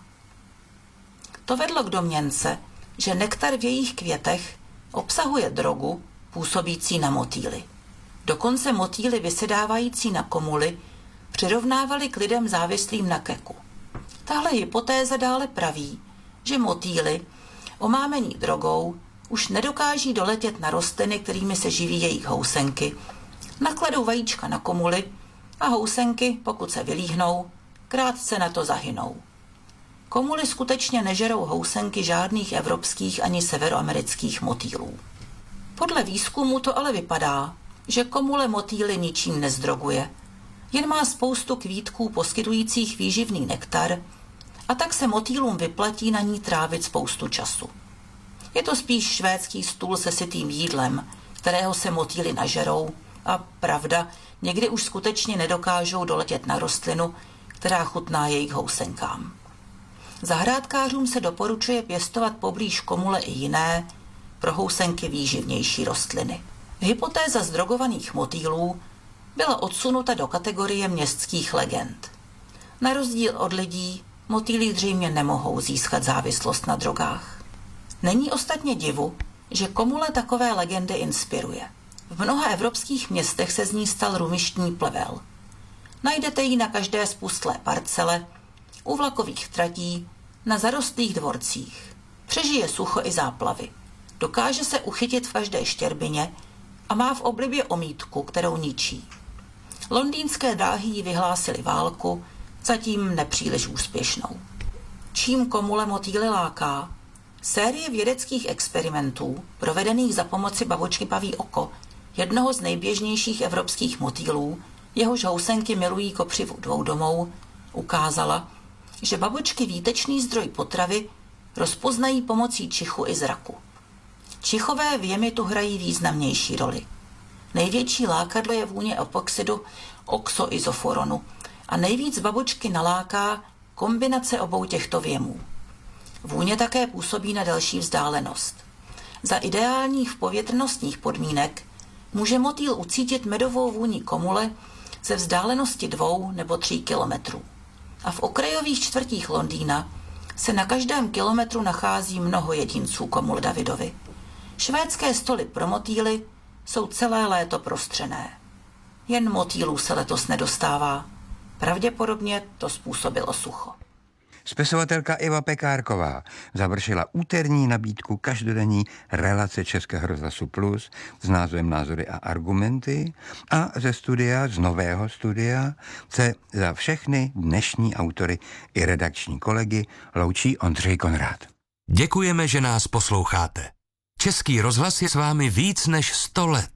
J: To vedlo k domněnce, že nektar v jejich květech obsahuje drogu působící na motýly. Dokonce motýly vysedávající na komuly přirovnávali k lidem závislým na keku. Tahle hypotéza dále praví, že motýly, omámení drogou, už nedokáží doletět na rostliny, kterými se živí jejich housenky, nakladou vajíčka na komuly a housenky, pokud se vylíhnou, krátce na to zahynou. Komuly skutečně nežerou housenky žádných evropských ani severoamerických motýlů. Podle výzkumu to ale vypadá, že komule motýly ničím nezdroguje, jen má spoustu kvítků poskytujících výživný nektar a tak se motýlům vyplatí na ní trávit spoustu času. Je to spíš švédský stůl se sytým jídlem, kterého se motýly nažerou a pravda, někdy už skutečně nedokážou doletět na rostlinu, která chutná jejich housenkám. Zahrádkářům se doporučuje pěstovat poblíž komule i jiné, pro housenky výživnější rostliny. Hypotéza zdrogovaných motýlů byla odsunuta do kategorie městských legend. Na rozdíl od lidí, motýly zřejmě nemohou získat závislost na drogách. Není ostatně divu, že komule takové legendy inspiruje. V mnoha evropských městech se z ní stal rumištní plevel. Najdete ji na každé spustlé parcele, u vlakových tratí, na zarostlých dvorcích. Přežije sucho i záplavy. Dokáže se uchytit v každé štěrbině a má v oblibě omítku, kterou ničí. Londýnské dráhy jí vyhlásily válku, zatím nepříliš úspěšnou. Čím komule motýly láká? Série vědeckých experimentů, provedených za pomoci babočky paví oko, jednoho z nejběžnějších evropských motýlů, jehož housenky milují kopřivu dvoudomou, ukázala, že babočky výtečný zdroj potravy rozpoznají pomocí čichu i zraku. Čichové vjemy tu hrají významnější roli. Největší lákadlo je vůně epoxidu oxoizoforonu a nejvíc babočky naláká kombinace obou těchto vjemů. Vůně také působí na delší vzdálenost. Za ideálních povětrnostních podmínek může motýl ucítit medovou vůni komule ze vzdálenosti 2 nebo 3 kilometrů. A v okrajových čtvrtích Londýna se na každém kilometru nachází mnoho jedinců komul Davidovy. Švédské stoly pro motýly jsou celé léto prostřené. Jen motýlů se letos nedostává. Pravděpodobně to způsobilo sucho.
D: Spisovatelka Iva Pekárková završila úterní nabídku každodenní relace Českého rozhlasu Plus s názvem Názory a argumenty a z nového studia se za všechny dnešní autory i redakční kolegy loučí Ondřej Konrád.
C: Děkujeme, že nás posloucháte. Český rozhlas je s vámi víc než 100 let.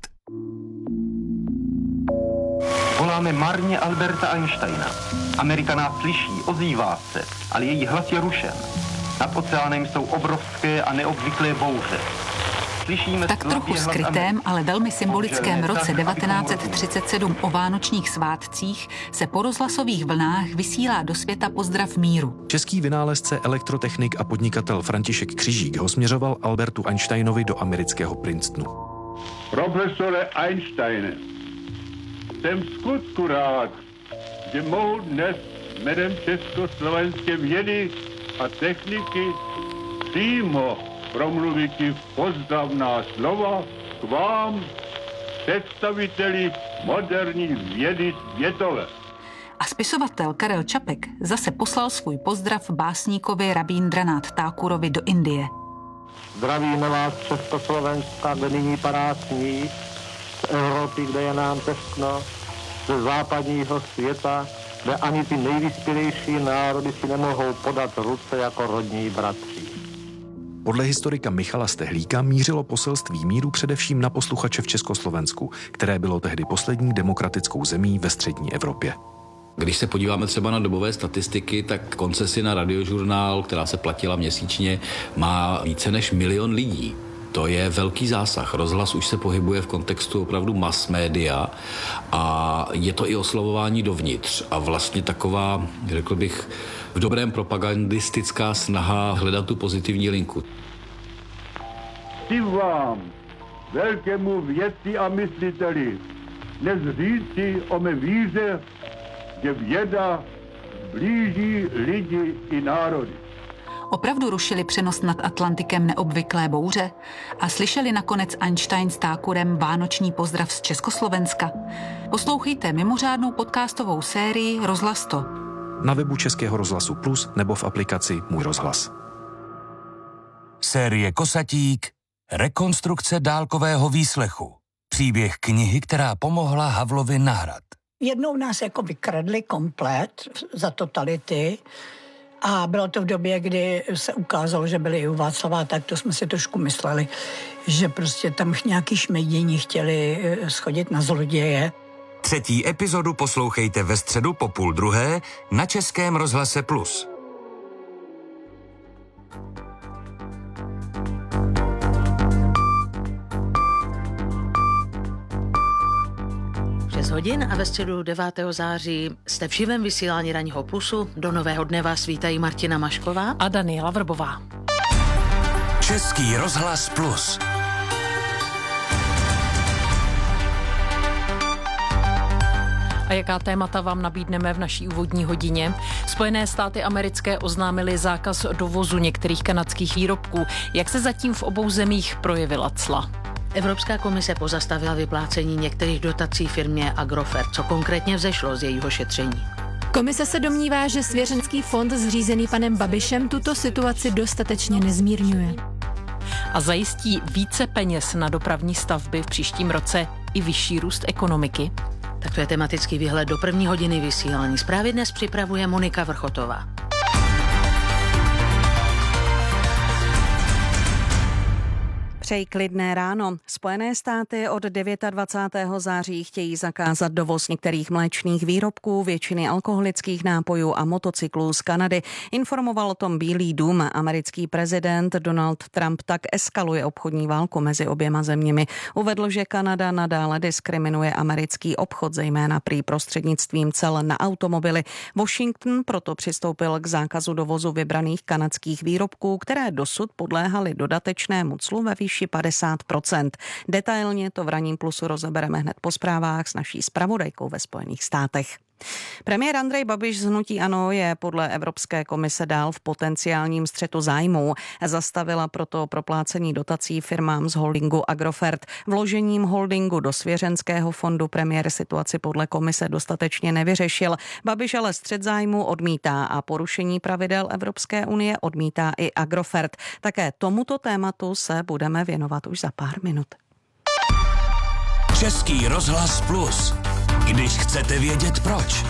K: Voláme marně Alberta Einsteina. Amerika nás slyší, ozývá se, ale její hlas je rušen. Nad oceánem jsou obrovské a neobvyklé bouře.
J: V tak trochu skrytém, ale velmi symbolickém roce 1937 o vánočních svátcích se po rozhlasových vlnách vysílá do světa pozdrav míru.
L: Český vynálezce, elektrotechnik a podnikatel František Křižík ho směřoval Albertu Einsteinovi do amerického Princetonu.
M: Profesore Einsteine, jsem v skutku rád, že mohu dnes jménem československé vědy a techniky přímo promluvit pozdravná slova k vám, představiteli moderní vědy světové.
J: A spisovatel Karel Čapek zase poslal svůj pozdrav básníkovi Rabíndranát Thakurovi do Indie.
N: Zdravíme vás Československa, kde nyní padá sníh, z Evropy, kde je nám tepno, ze západního světa, kde ani ty nejvyspělejší národy si nemohou podat ruce jako rodní bratři.
L: Podle historika Michala Stehlíka mířilo poselství míru především na posluchače v Československu, které bylo tehdy poslední demokratickou zemí ve střední Evropě.
O: Když se podíváme třeba na dobové statistiky, tak koncesi na Radiožurnál, která se platila měsíčně, má více než 1 milion lidí. To je velký zásah. Rozhlas už se pohybuje v kontextu opravdu mass media a je to i oslovování dovnitř a vlastně taková, řekl bych, v dobrém propagandistická snaha hledat tu pozitivní linku.
M: Chci vám, velkému vědci a mysliteli, dnes říci o mé víře, že věda blíží lidi i národy.
J: Opravdu rušili přenos nad Atlantikem neobvyklé bouře a slyšeli nakonec Einstein s Thakurem vánoční pozdrav z Československa? Poslouchejte mimořádnou podcastovou sérii Rozhlas to.
L: Na webu Českého rozhlasu Plus nebo v aplikaci Můj rozhlas.
C: Série Kosatík, rekonstrukce dálkového výslechu. Příběh knihy, která pomohla Havlovi na hrad.
P: Jednou nás jako vykradli komplet za totality a bylo to v době, kdy se ukázalo, že byli i u Václava, tak to jsme si trošku mysleli, že prostě tam nějaký šmejdění chtěli schodit na zloděje.
C: 3. epizodu poslouchejte ve středu po 12:30 na Českém rozhlase Plus.
Q: 6 hodin a ve středu 9. září jste v živém vysílání Ranního Plusu. Do nového dne vás vítají Martina Mašková
B: a Daniela Vrbová.
C: Český rozhlas Plus.
B: A jaká témata vám nabídneme v naší úvodní hodině? Spojené státy americké oznámily zákaz dovozu některých kanadských výrobků. Jak se zatím v obou zemích projevila cla?
Q: Evropská komise pozastavila vyplácení některých dotací firmě Agrofert. Co konkrétně vzešlo z jejího šetření?
R: Komise se domnívá, že svěřenský fond zřízený panem Babišem tuto situaci dostatečně nezmírňuje.
B: A zajistí více peněz na dopravní stavby v příštím roce i vyšší růst ekonomiky?
Q: Tak to je tematický výhled do 1. hodiny vysílání. Zprávy dnes připravuje Monika Vrchotová.
S: Přeji klidné ráno. Spojené státy od 29. září chtějí zakázat dovoz některých mléčných výrobků, většiny alkoholických nápojů a motocyklů z Kanady. Informoval o tom Bílý dům. Americký prezident Donald Trump tak eskaluje obchodní válku mezi oběma zeměmi. Uvedl, že Kanada nadále diskriminuje americký obchod, zejména prý prostřednictvím cel na automobily. Washington proto přistoupil k zákazu dovozu vybraných kanadských výrobků, které dosud podléhaly dodatečnému clu ve výši 50%. Detailně to v Ranním Plusu rozebereme hned po zprávách s naší zpravodajkou ve Spojených státech. Premiér Andrej Babiš z hnutí ANO je podle Evropské komise dál v potenciálním střetu zájmů. Zastavila proto proplácení dotací firmám z holdingu Agrofert. Vložením holdingu do svěřenského fondu premiér situaci podle komise dostatečně nevyřešil. Babiš ale střet zájmů odmítá a porušení pravidel Evropské unie odmítá i Agrofert. Také tomuto tématu se budeme věnovat už za pár minut.
T: Český rozhlas Plus. Když chcete vědět proč.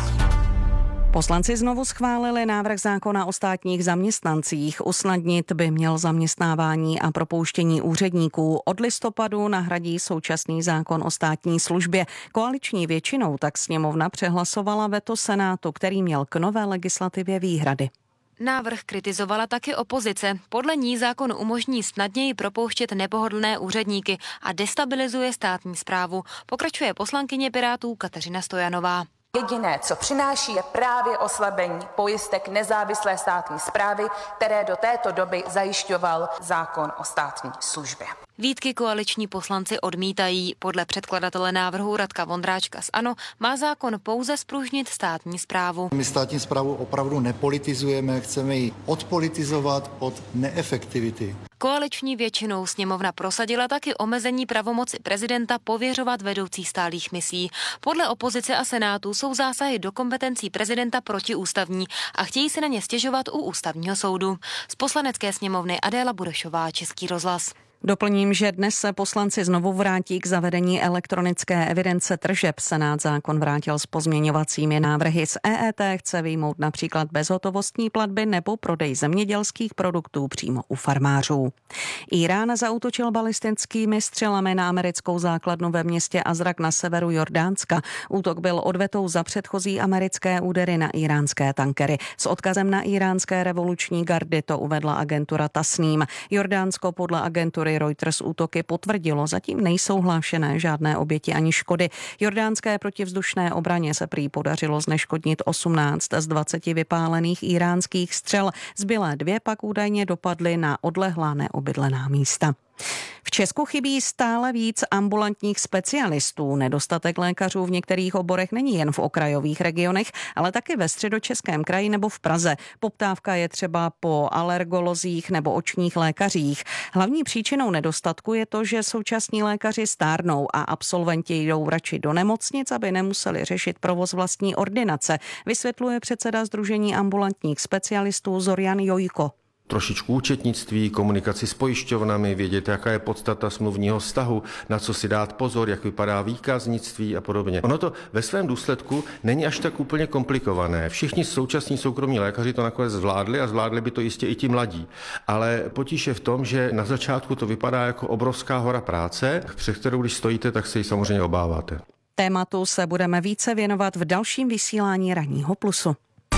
S: Poslanci znovu schválili návrh zákona o státních zaměstnancích. Usnadnit by měl zaměstnávání a propouštění úředníků. Od listopadu nahradí současný zákon o státní službě. Koaliční většinou tak sněmovna přehlasovala veto Senátu, který měl k nové legislativě výhrady.
U: Návrh kritizovala taky opozice. Podle ní zákon umožní snadněji propouštět nepohodlné úředníky a destabilizuje státní správu. Pokračuje poslankyně Pirátů Kateřina Stojanová.
V: Jediné, co přináší, je právě oslabení pojistek nezávislé státní správy, které do této doby zajišťoval zákon o státní službě.
U: Výtky koaliční poslanci odmítají. Podle předkladatele návrhu Radka Vondráčka z ANO má zákon pouze zpružnit státní správu.
W: My státní správu opravdu nepolitizujeme, chceme ji odpolitizovat od neefektivity.
U: Koaliční většinou sněmovna prosadila taky omezení pravomoci prezidenta pověřovat vedoucí stálých misí. Podle opozice a senátu jsou zásahy do kompetencí prezidenta protiústavní a chtějí se na ně stěžovat u ústavního soudu. Z poslanecké sněmovny Adéla Burešová, Český rozhlas.
S: Doplním, že dnes se poslanci znovu vrátí k zavedení elektronické evidence tržeb. Senát zákon vrátil s pozměňovacími návrhy. Z EET chce vyjmout například bezhotovostní platby nebo prodej zemědělských produktů přímo u farmářů. Irán zaútočil balistickými střelami na americkou základnu ve městě Azrak na severu Jordánska. Útok byl odvetou za předchozí americké údery na iránské tankery. S odkazem na iránské revoluční gardy to uvedla agentura Tasnim. Jordánsko podle agentury Reuters útoky potvrdilo, zatím nejsou hlášené žádné oběti ani škody. Jordánské protivzdušné obraně se prý podařilo zneškodnit 18 z 20 vypálených iránských střel. Zbylé 2 pak údajně dopadly na odlehlá neobydlená místa. V Česku chybí stále víc ambulantních specialistů. Nedostatek lékařů v některých oborech není jen v okrajových regionech, ale taky ve Středočeském kraji nebo v Praze. Poptávka je třeba po alergolozích nebo očních lékařích. Hlavní příčinou nedostatku je to, že současní lékaři stárnou a absolventi jdou radši do nemocnic, aby nemuseli řešit provoz vlastní ordinace, vysvětluje předseda Sdružení ambulantních specialistů Zorian Jojko.
X: Trošičku účetnictví, komunikaci s pojišťovnami, vědět, jaká je podstata smluvního vztahu, na co si dát pozor, jak vypadá výkaznictví a podobně. Ono to ve svém důsledku není až tak úplně komplikované. Všichni současní soukromí lékaři to nakonec zvládli a zvládli by to jistě i ti mladí. Ale potíž je v tom, že na začátku to vypadá jako obrovská hora práce, před kterou když stojíte, tak se ji samozřejmě obáváte.
S: Tématu se budeme více věnovat v dalším vysílání Ranního plusu.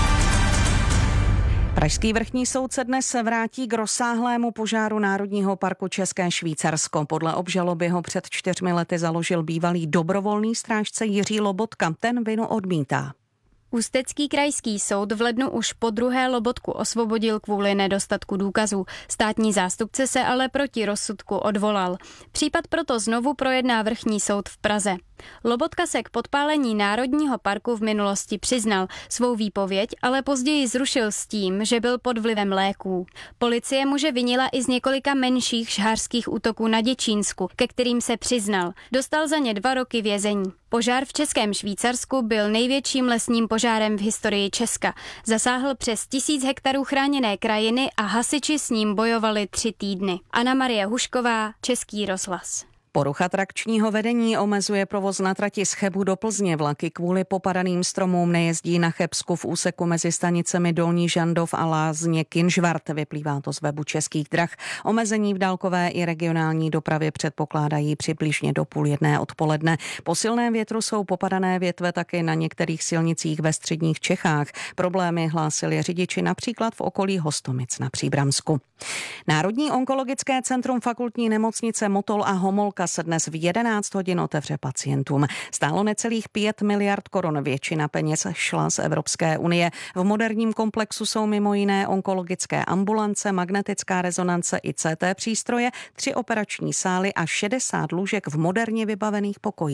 S: Pražský vrchní soud se dnes vrátí k rozsáhlému požáru Národního parku České Švýcarsko. Podle obžaloby ho před 4 lety založil bývalý dobrovolný strážce Jiří Lobotka. Ten vinu odmítá.
Y: Ústecký krajský soud v lednu už po druhé Lobotku osvobodil kvůli nedostatku důkazů. Státní zástupce se ale proti rozsudku odvolal. Případ proto znovu projedná vrchní soud v Praze. Lobotka se k podpálení Národního parku v minulosti přiznal. Svou výpověď ale později zrušil s tím, že byl pod vlivem léků. Policie muže vinila i z několika menších žhářských útoků na Děčínsku, ke kterým se přiznal. Dostal za ně 2 roky vězení. Požár v Českém Švýcarsku byl největším lesním požárem v historii Česka. Zasáhl přes 1000 hektarů chráněné krajiny a hasiči s ním bojovali 3 týdny. Anna Marie Hušková, Český rozhlas.
S: Porucha trakčního vedení omezuje provoz na trati z Chebu do Plzně. Vlaky kvůli popadaným stromům nejezdí na Chebsku v úseku mezi stanicemi Dolní Žandov a Lázně Kynžvart. Vyplývá to z webu Českých drah. Omezení v dálkové i regionální dopravě předpokládají přibližně do 12:30 odpoledne. Po silném větru jsou popadané větve taky na některých silnicích ve středních Čechách. Problémy hlásili řidiči například v okolí Hostomic na Příbramsku. Národní onkologické centrum fakultní nemocnice Motol a Homolka se dnes v 11 hodin otevře pacientům. Stálo necelých 5 miliard korun, většina peněz šla z Evropské unie. V moderním komplexu jsou mimo jiné onkologické ambulance, magnetická rezonance i CT přístroje, 3 operační sály a 60 lůžek v moderně vybavených pokojích.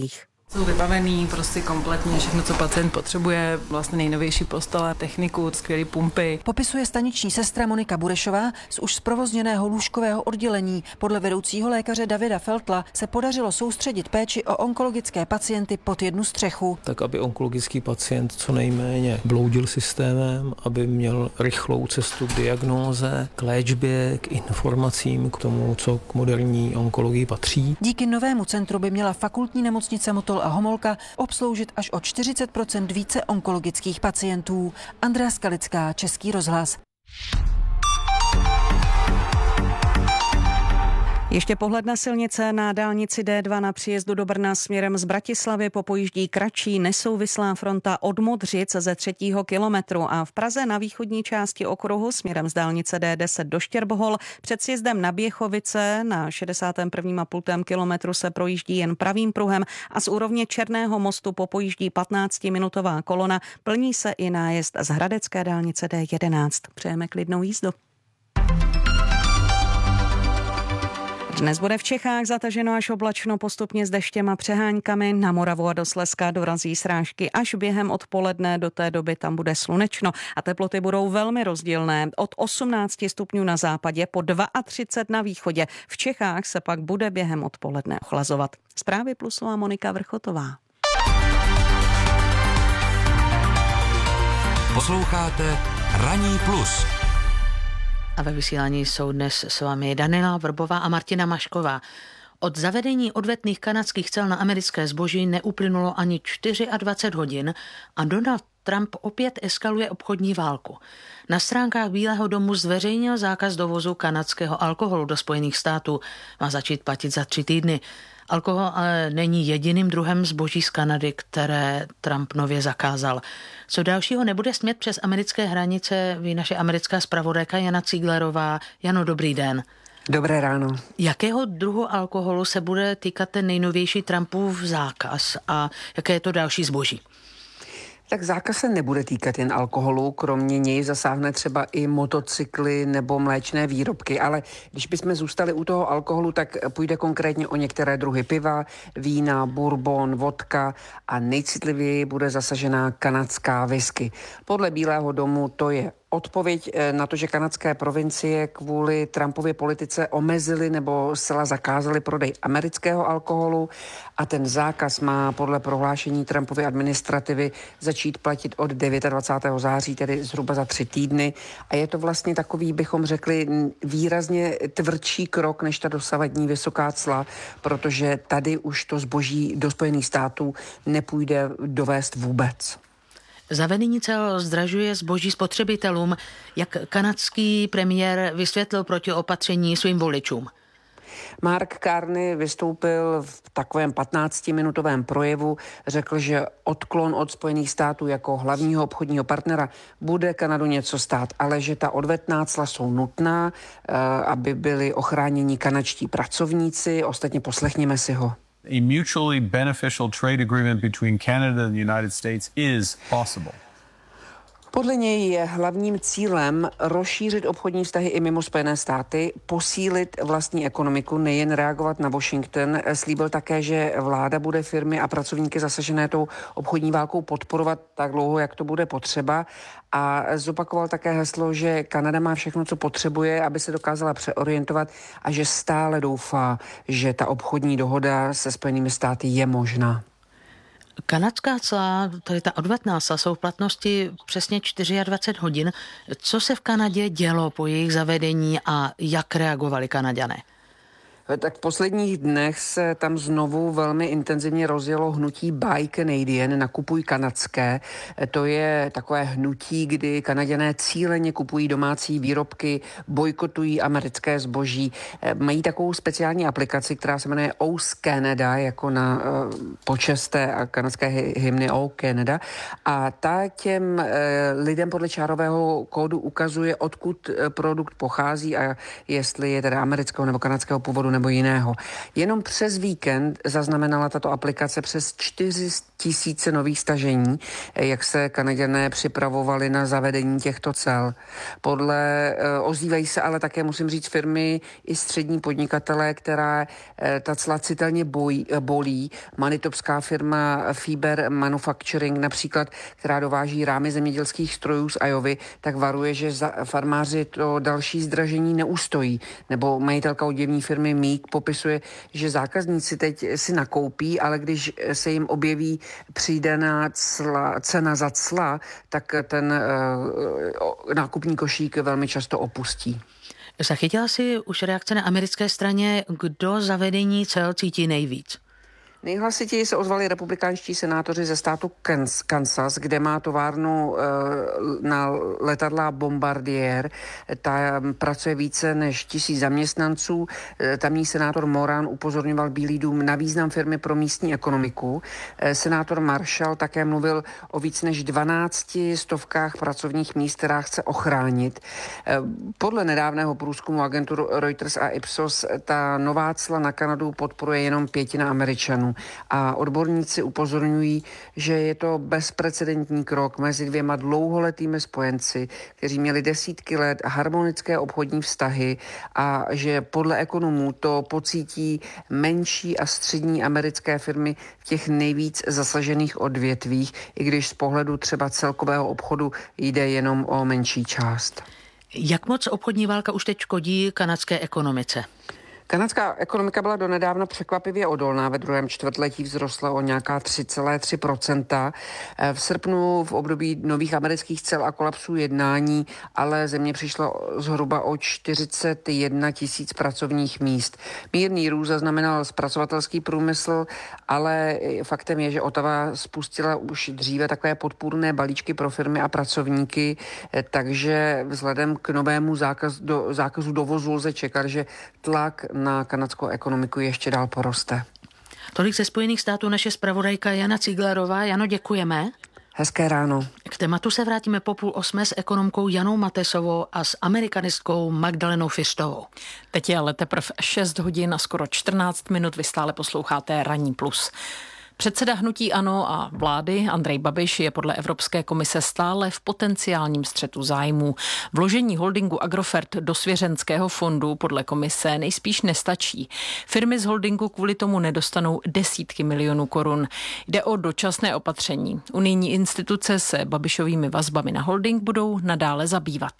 A: Jsou vybavený prostě kompletně všechno, co pacient potřebuje, vlastně nejnovější postele, techniku, skvělé pumpy.
E: Popisuje staniční sestra Monika Burešová z už zprovozněného lůžkového oddělení. Podle vedoucího lékaře Davida Feltla se podařilo soustředit péči o onkologické pacienty pod jednu střechu.
F: Tak, aby onkologický pacient co nejméně bloudil systémem, aby měl rychlou cestu k diagnóze, k léčbě, k informacím, k tomu, co k moderní onkologii patří.
E: Díky novému centru by měla fakultní nemocnice Motol a Homolka obsloužit až o 40% více onkologických pacientů. Andrea Skalická, Český rozhlas.
S: Ještě pohled na silnice. Na dálnici D2 na příjezdu do Brna směrem z Bratislavy popojíždí kratší nesouvislá fronta od Modřic ze 3. kilometru a v Praze na východní části okruhu směrem z dálnice D10 do Štěrbohol před sjezdem na Běchovice na 61,5 kilometru se projíždí jen pravým pruhem a z úrovně Černého mostu popojíždí 15-minutová kolona. Plní se i nájezd z hradecké dálnice D11. Přejeme klidnou jízdu. Dnes bude v Čechách zataženo až oblačno, postupně s deštěm a přeháňkami. Na Moravu a do Slezska dorazí srážky až během odpoledne. Do té doby tam bude slunečno a teploty budou velmi rozdílné. Od 18 stupňů na západě po 32 na východě. V Čechách se pak bude během odpoledne ochlazovat. Zprávy Plusová Monika Vrchotová.
C: Posloucháte Ranní plus.
Q: A ve vysílání jsou dnes s vámi Daniela Vrbová a Martina Mašková. Od zavedení odvetných kanadských cel na americké zboží neuplynulo ani 24 hodin a Donald Trump opět eskaluje obchodní válku. Na stránkách Bílého domu zveřejnil zákaz dovozu kanadského alkoholu do Spojených států. Má začít platit za 3 týdny. Alkohol ale není jediným druhem zboží z Kanady, které Trump nově zakázal. Co dalšího nebude smět přes americké hranice, ví naše americká zpravodajka Jana Cíglerová. Jano, dobrý den.
G: Dobré ráno.
Q: Jakého druhu alkoholu se bude týkat ten nejnovější Trumpův zákaz a jaké je to další zboží?
G: Tak zákaz se nebude týkat jen alkoholu, kromě něj zasáhne třeba i motocykly nebo mléčné výrobky, ale když bychom zůstali u toho alkoholu, tak půjde konkrétně o některé druhy piva, vína, bourbon, vodka a nejcitlivěji bude zasažená kanadská whisky. Podle Bílého domu to je odpověď na to, že kanadské provincie kvůli Trumpově politice omezily nebo zcela zakázaly prodej amerického alkoholu a ten zákaz má podle prohlášení Trumpovy administrativy začít platit od 29. září, tedy zhruba za 3 týdny. A je to vlastně takový, bychom řekli, výrazně tvrdší krok než ta dosavadní vysoká cla, protože tady už to zboží do Spojených států nepůjde dovést vůbec.
Q: Zavedení cel zdražuje zboží spotřebitelům, jak kanadský premiér vysvětlil protiopatření svým voličům.
G: Mark Carney vystoupil v takovém 15-minutovém projevu, řekl, že odklon od Spojených států jako hlavního obchodního partnera bude Kanadu něco stát, ale že ta odvetná cla jsou nutná, aby byli ochráněni kanadští pracovníci. Ostatně poslechněme si ho.
H: A mutually beneficial trade agreement between Canada and the United States is possible.
G: Podle něj je hlavním cílem rozšířit obchodní vztahy i mimo Spojené státy, posílit vlastní ekonomiku, nejen reagovat na Washington. Slíbil také, že vláda bude firmy a pracovníky zasažené tou obchodní válkou podporovat tak dlouho, jak to bude potřeba. A zopakoval také heslo, že Kanada má všechno, co potřebuje, aby se dokázala přeorientovat a že stále doufá, že ta obchodní dohoda se Spojenými státy je možná.
Q: Kanadská cla, tady ta odvetná cla, jsou v platnosti přesně 24 hodin. Co se v Kanadě dělo po jejich zavedení a jak reagovali Kanaďané?
G: Tak v posledních dnech se tam znovu velmi intenzivně rozjelo hnutí Buy Canadian, nakupuj kanadské. To je takové hnutí, kdy Kanaďané cíleně kupují domácí výrobky, bojkotují americké zboží. Mají takovou speciální aplikaci, která se jmenuje OS Canada, jako na počest té kanadské hymny O Canada. A ta těm lidem podle čárového kódu ukazuje, odkud produkt pochází a jestli je teda amerického nebo kanadského původu nebo jiného. Jenom přes víkend zaznamenala tato aplikace přes 4 000 nových stažení, jak se Kanaďané připravovali na zavedení těchto cel. Ozývají se ale také, musím říct, firmy i střední podnikatelé, která ta cla citelně bolí. Manitobská firma Fiber Manufacturing například, která dováží rámy zemědělských strojů z Iovy, tak varuje, že farmáři to další zdražení neustojí. Nebo majitelka oděvní firmy Mík popisuje, že zákazníci teď si nakoupí, ale když se jim objeví přidaná cena za cla, tak ten nákupní košík velmi často opustí.
Q: Zachytila si už reakce na americké straně, kdo zavedení cel cítí nejvíc?
G: Nejhlasitěji se ozvali republikánští senátoři ze státu Kansas, kde má továrnu na letadla Bombardier. Ta pracuje více než 1000 zaměstnanců. Tamní senátor Moran upozorňoval Bílý dům na význam firmy pro místní ekonomiku. Senátor Marshall také mluvil o víc než 1200 pracovních míst, která chce ochránit. Podle nedávného průzkumu agentur Reuters a Ipsos ta nová cla na Kanadu podporuje jenom 1/5 Američanů. A odborníci upozorňují, že je to bezprecedentní krok mezi dvěma dlouholetými spojenci, kteří měli desítky let harmonické obchodní vztahy a že podle ekonomů to pocítí menší a střední americké firmy v těch nejvíc zasažených odvětvích, i když z pohledu třeba celkového obchodu jde jenom o menší část.
Q: Jak moc obchodní válka už teď škodí kanadské ekonomice?
G: Kanadská ekonomika byla donedávna překvapivě odolná. Ve druhém čtvrtletí vzrostla o nějaká 3,3%. V srpnu v období nových amerických cel a kolapsů jednání, ale země přišla zhruba o 41 000 pracovních míst. Mírný růst zaznamenal zpracovatelský průmysl, ale faktem je, že Ottawa spustila už dříve takové podpůrné balíčky pro firmy a pracovníky, takže vzhledem k novému zákazu dovozu lze čekat, že tlak na kanadskou ekonomiku ještě dál poroste.
Q: Tolik ze Spojených států naše zpravodajka Jana Ciglerová. Jano, děkujeme.
G: Hezké ráno.
Q: K tématu se vrátíme po 7:30 s ekonomkou Janou Matesovou a s amerikanistkou Magdalenou Fištovou.
A: Teď je ale teprve 6 hodin a skoro 14 minut. Vy stále posloucháte Ranní plus. Předseda hnutí ANO a vlády Andrej Babiš je podle Evropské komise stále v potenciálním střetu zájmů. Vložení holdingu Agrofert do svěřenského fondu podle komise nejspíš nestačí. Firmy z holdingu kvůli tomu nedostanou desítky milionů korun. Jde o dočasné opatření. Unijní instituce se Babišovými vazbami na holding budou nadále zabývat.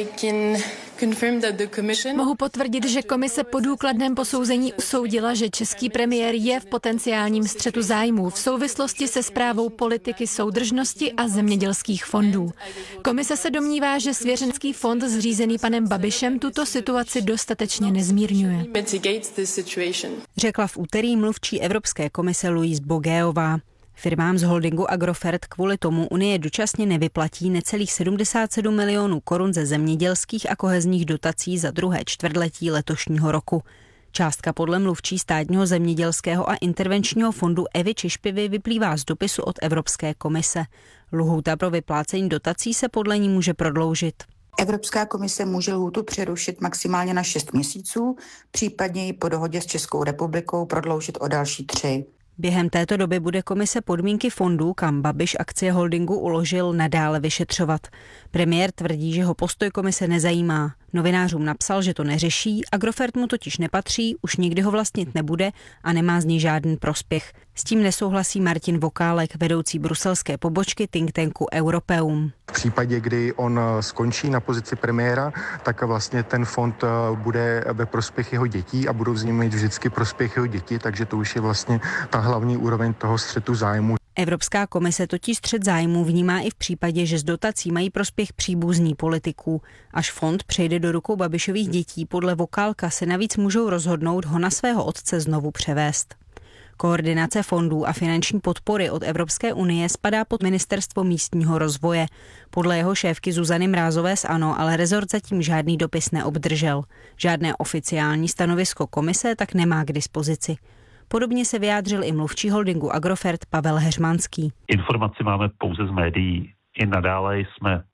R: Mohu potvrdit, že komise po důkladném posouzení usoudila, že český premiér je v potenciálním střetu zájmů v souvislosti se správou politiky soudržnosti a zemědělských fondů. Komise se domnívá, že svěřenský fond zřízený panem Babišem tuto situaci dostatečně nezmírňuje.
D: Řekla v úterý mluvčí Evropské komise Louise Bogueová. Firmám z holdingu Agrofert kvůli tomu Unie dočasně nevyplatí necelých 77 milionů korun ze zemědělských a kohezních dotací za druhé čtvrtletí letošního roku. Částka podle mluvčí státního zemědělského a intervenčního fondu Evy Čišpivy vyplývá z dopisu od Evropské komise. Lhůta pro vyplácení dotací se podle ní může prodloužit.
I: Evropská komise může lhůtu přerušit maximálně na 6 měsíců, případně ji po dohodě s Českou republikou prodloužit o další 3.
D: Během této doby bude komise podmínky fondů, kam Babiš akcie holdingu uložil, nadále vyšetřovat. Premiér tvrdí, že ho postoj komise nezajímá. Novinářům napsal, že to neřeší, Agrofert mu totiž nepatří, už nikdy ho vlastnit nebude a nemá z něj žádný prospěch. S tím nesouhlasí Martin Vokálek, vedoucí bruselské pobočky think tanku Europeum.
K: V případě, kdy on skončí na pozici premiéra, tak vlastně ten fond bude ve prospěch jeho dětí a budou z něj mít vždycky prospěch jeho děti, takže to už je vlastně ta hlavní úroveň toho střetu zájmu.
D: Evropská komise totiž střet zájmů vnímá i v případě, že z dotací mají prospěch příbuzní politiků. Až fond přejde do rukou Babišových dětí, podle Vokálka se navíc můžou rozhodnout ho na svého otce znovu převést. Koordinace fondů a finanční podpory od Evropské unie spadá pod Ministerstvo místního rozvoje. Podle jeho šéfky Zuzany Mrázové z ANO ale rezort zatím žádný dopis neobdržel. Žádné oficiální stanovisko komise tak nemá k dispozici. Podobně se vyjádřil i mluvčí holdingu Agrofert Pavel Heřmanský.
N: Informaci máme pouze z médií. I nadále jsme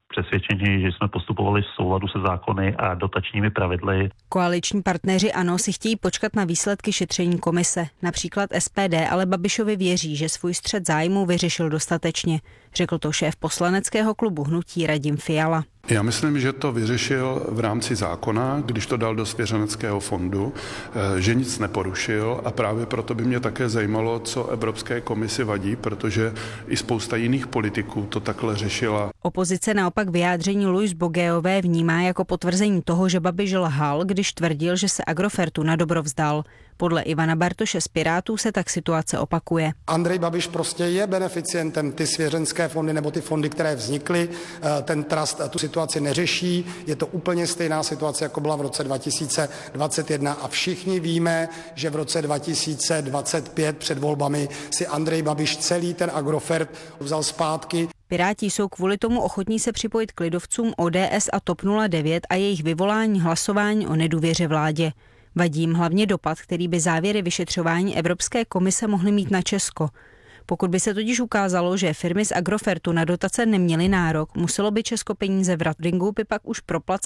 J: přesvědčeni, že jsme postupovali v souladu se zákony a dotačními pravidly.
D: Koaliční partneři ANO si chtějí počkat na výsledky šetření komise. Například SPD ale Babišovi věří, že svůj střet zájmů vyřešil dostatečně. Řekl to šéf poslaneckého klubu Hnutí Radim Fiala.
L: Já myslím, že to vyřešil v rámci zákona, když to dal do svěřeneckého fondu, že nic neporušil a právě proto by mě také zajímalo, co Evropské komisi vadí, protože i spousta jiných politiků to takhle řešila.
D: Opozice naopak vyjádření Louise Bogueové vnímá jako potvrzení toho, že Babiš lhal, když tvrdil, že se Agrofertu na dobro vzdal. Podle Ivana Bartoše z Pirátů se tak situace opakuje.
M: Andrej Babiš prostě je beneficientem, ty svěřenské fondy nebo ty fondy, které vznikly, ten trust tu situaci neřeší. Je to úplně stejná situace, jako byla v roce 2021 a všichni víme, že v roce 2025 před volbami si Andrej Babiš celý ten Agrofert vzal zpátky.
D: Piráti jsou kvůli tomu ochotní se připojit k lidovcům ODS a TOP 09 a jejich vyvolání hlasování o nedůvěře vládě. Vadí jim hlavně dopad, který by závěry vyšetřování Evropské komise mohly mít na Česko. Pokud by se totiž ukázalo, že firmy z Agrofertu na dotace neměly nárok, muselo by Česko peníze v ratingu by pak už proplacen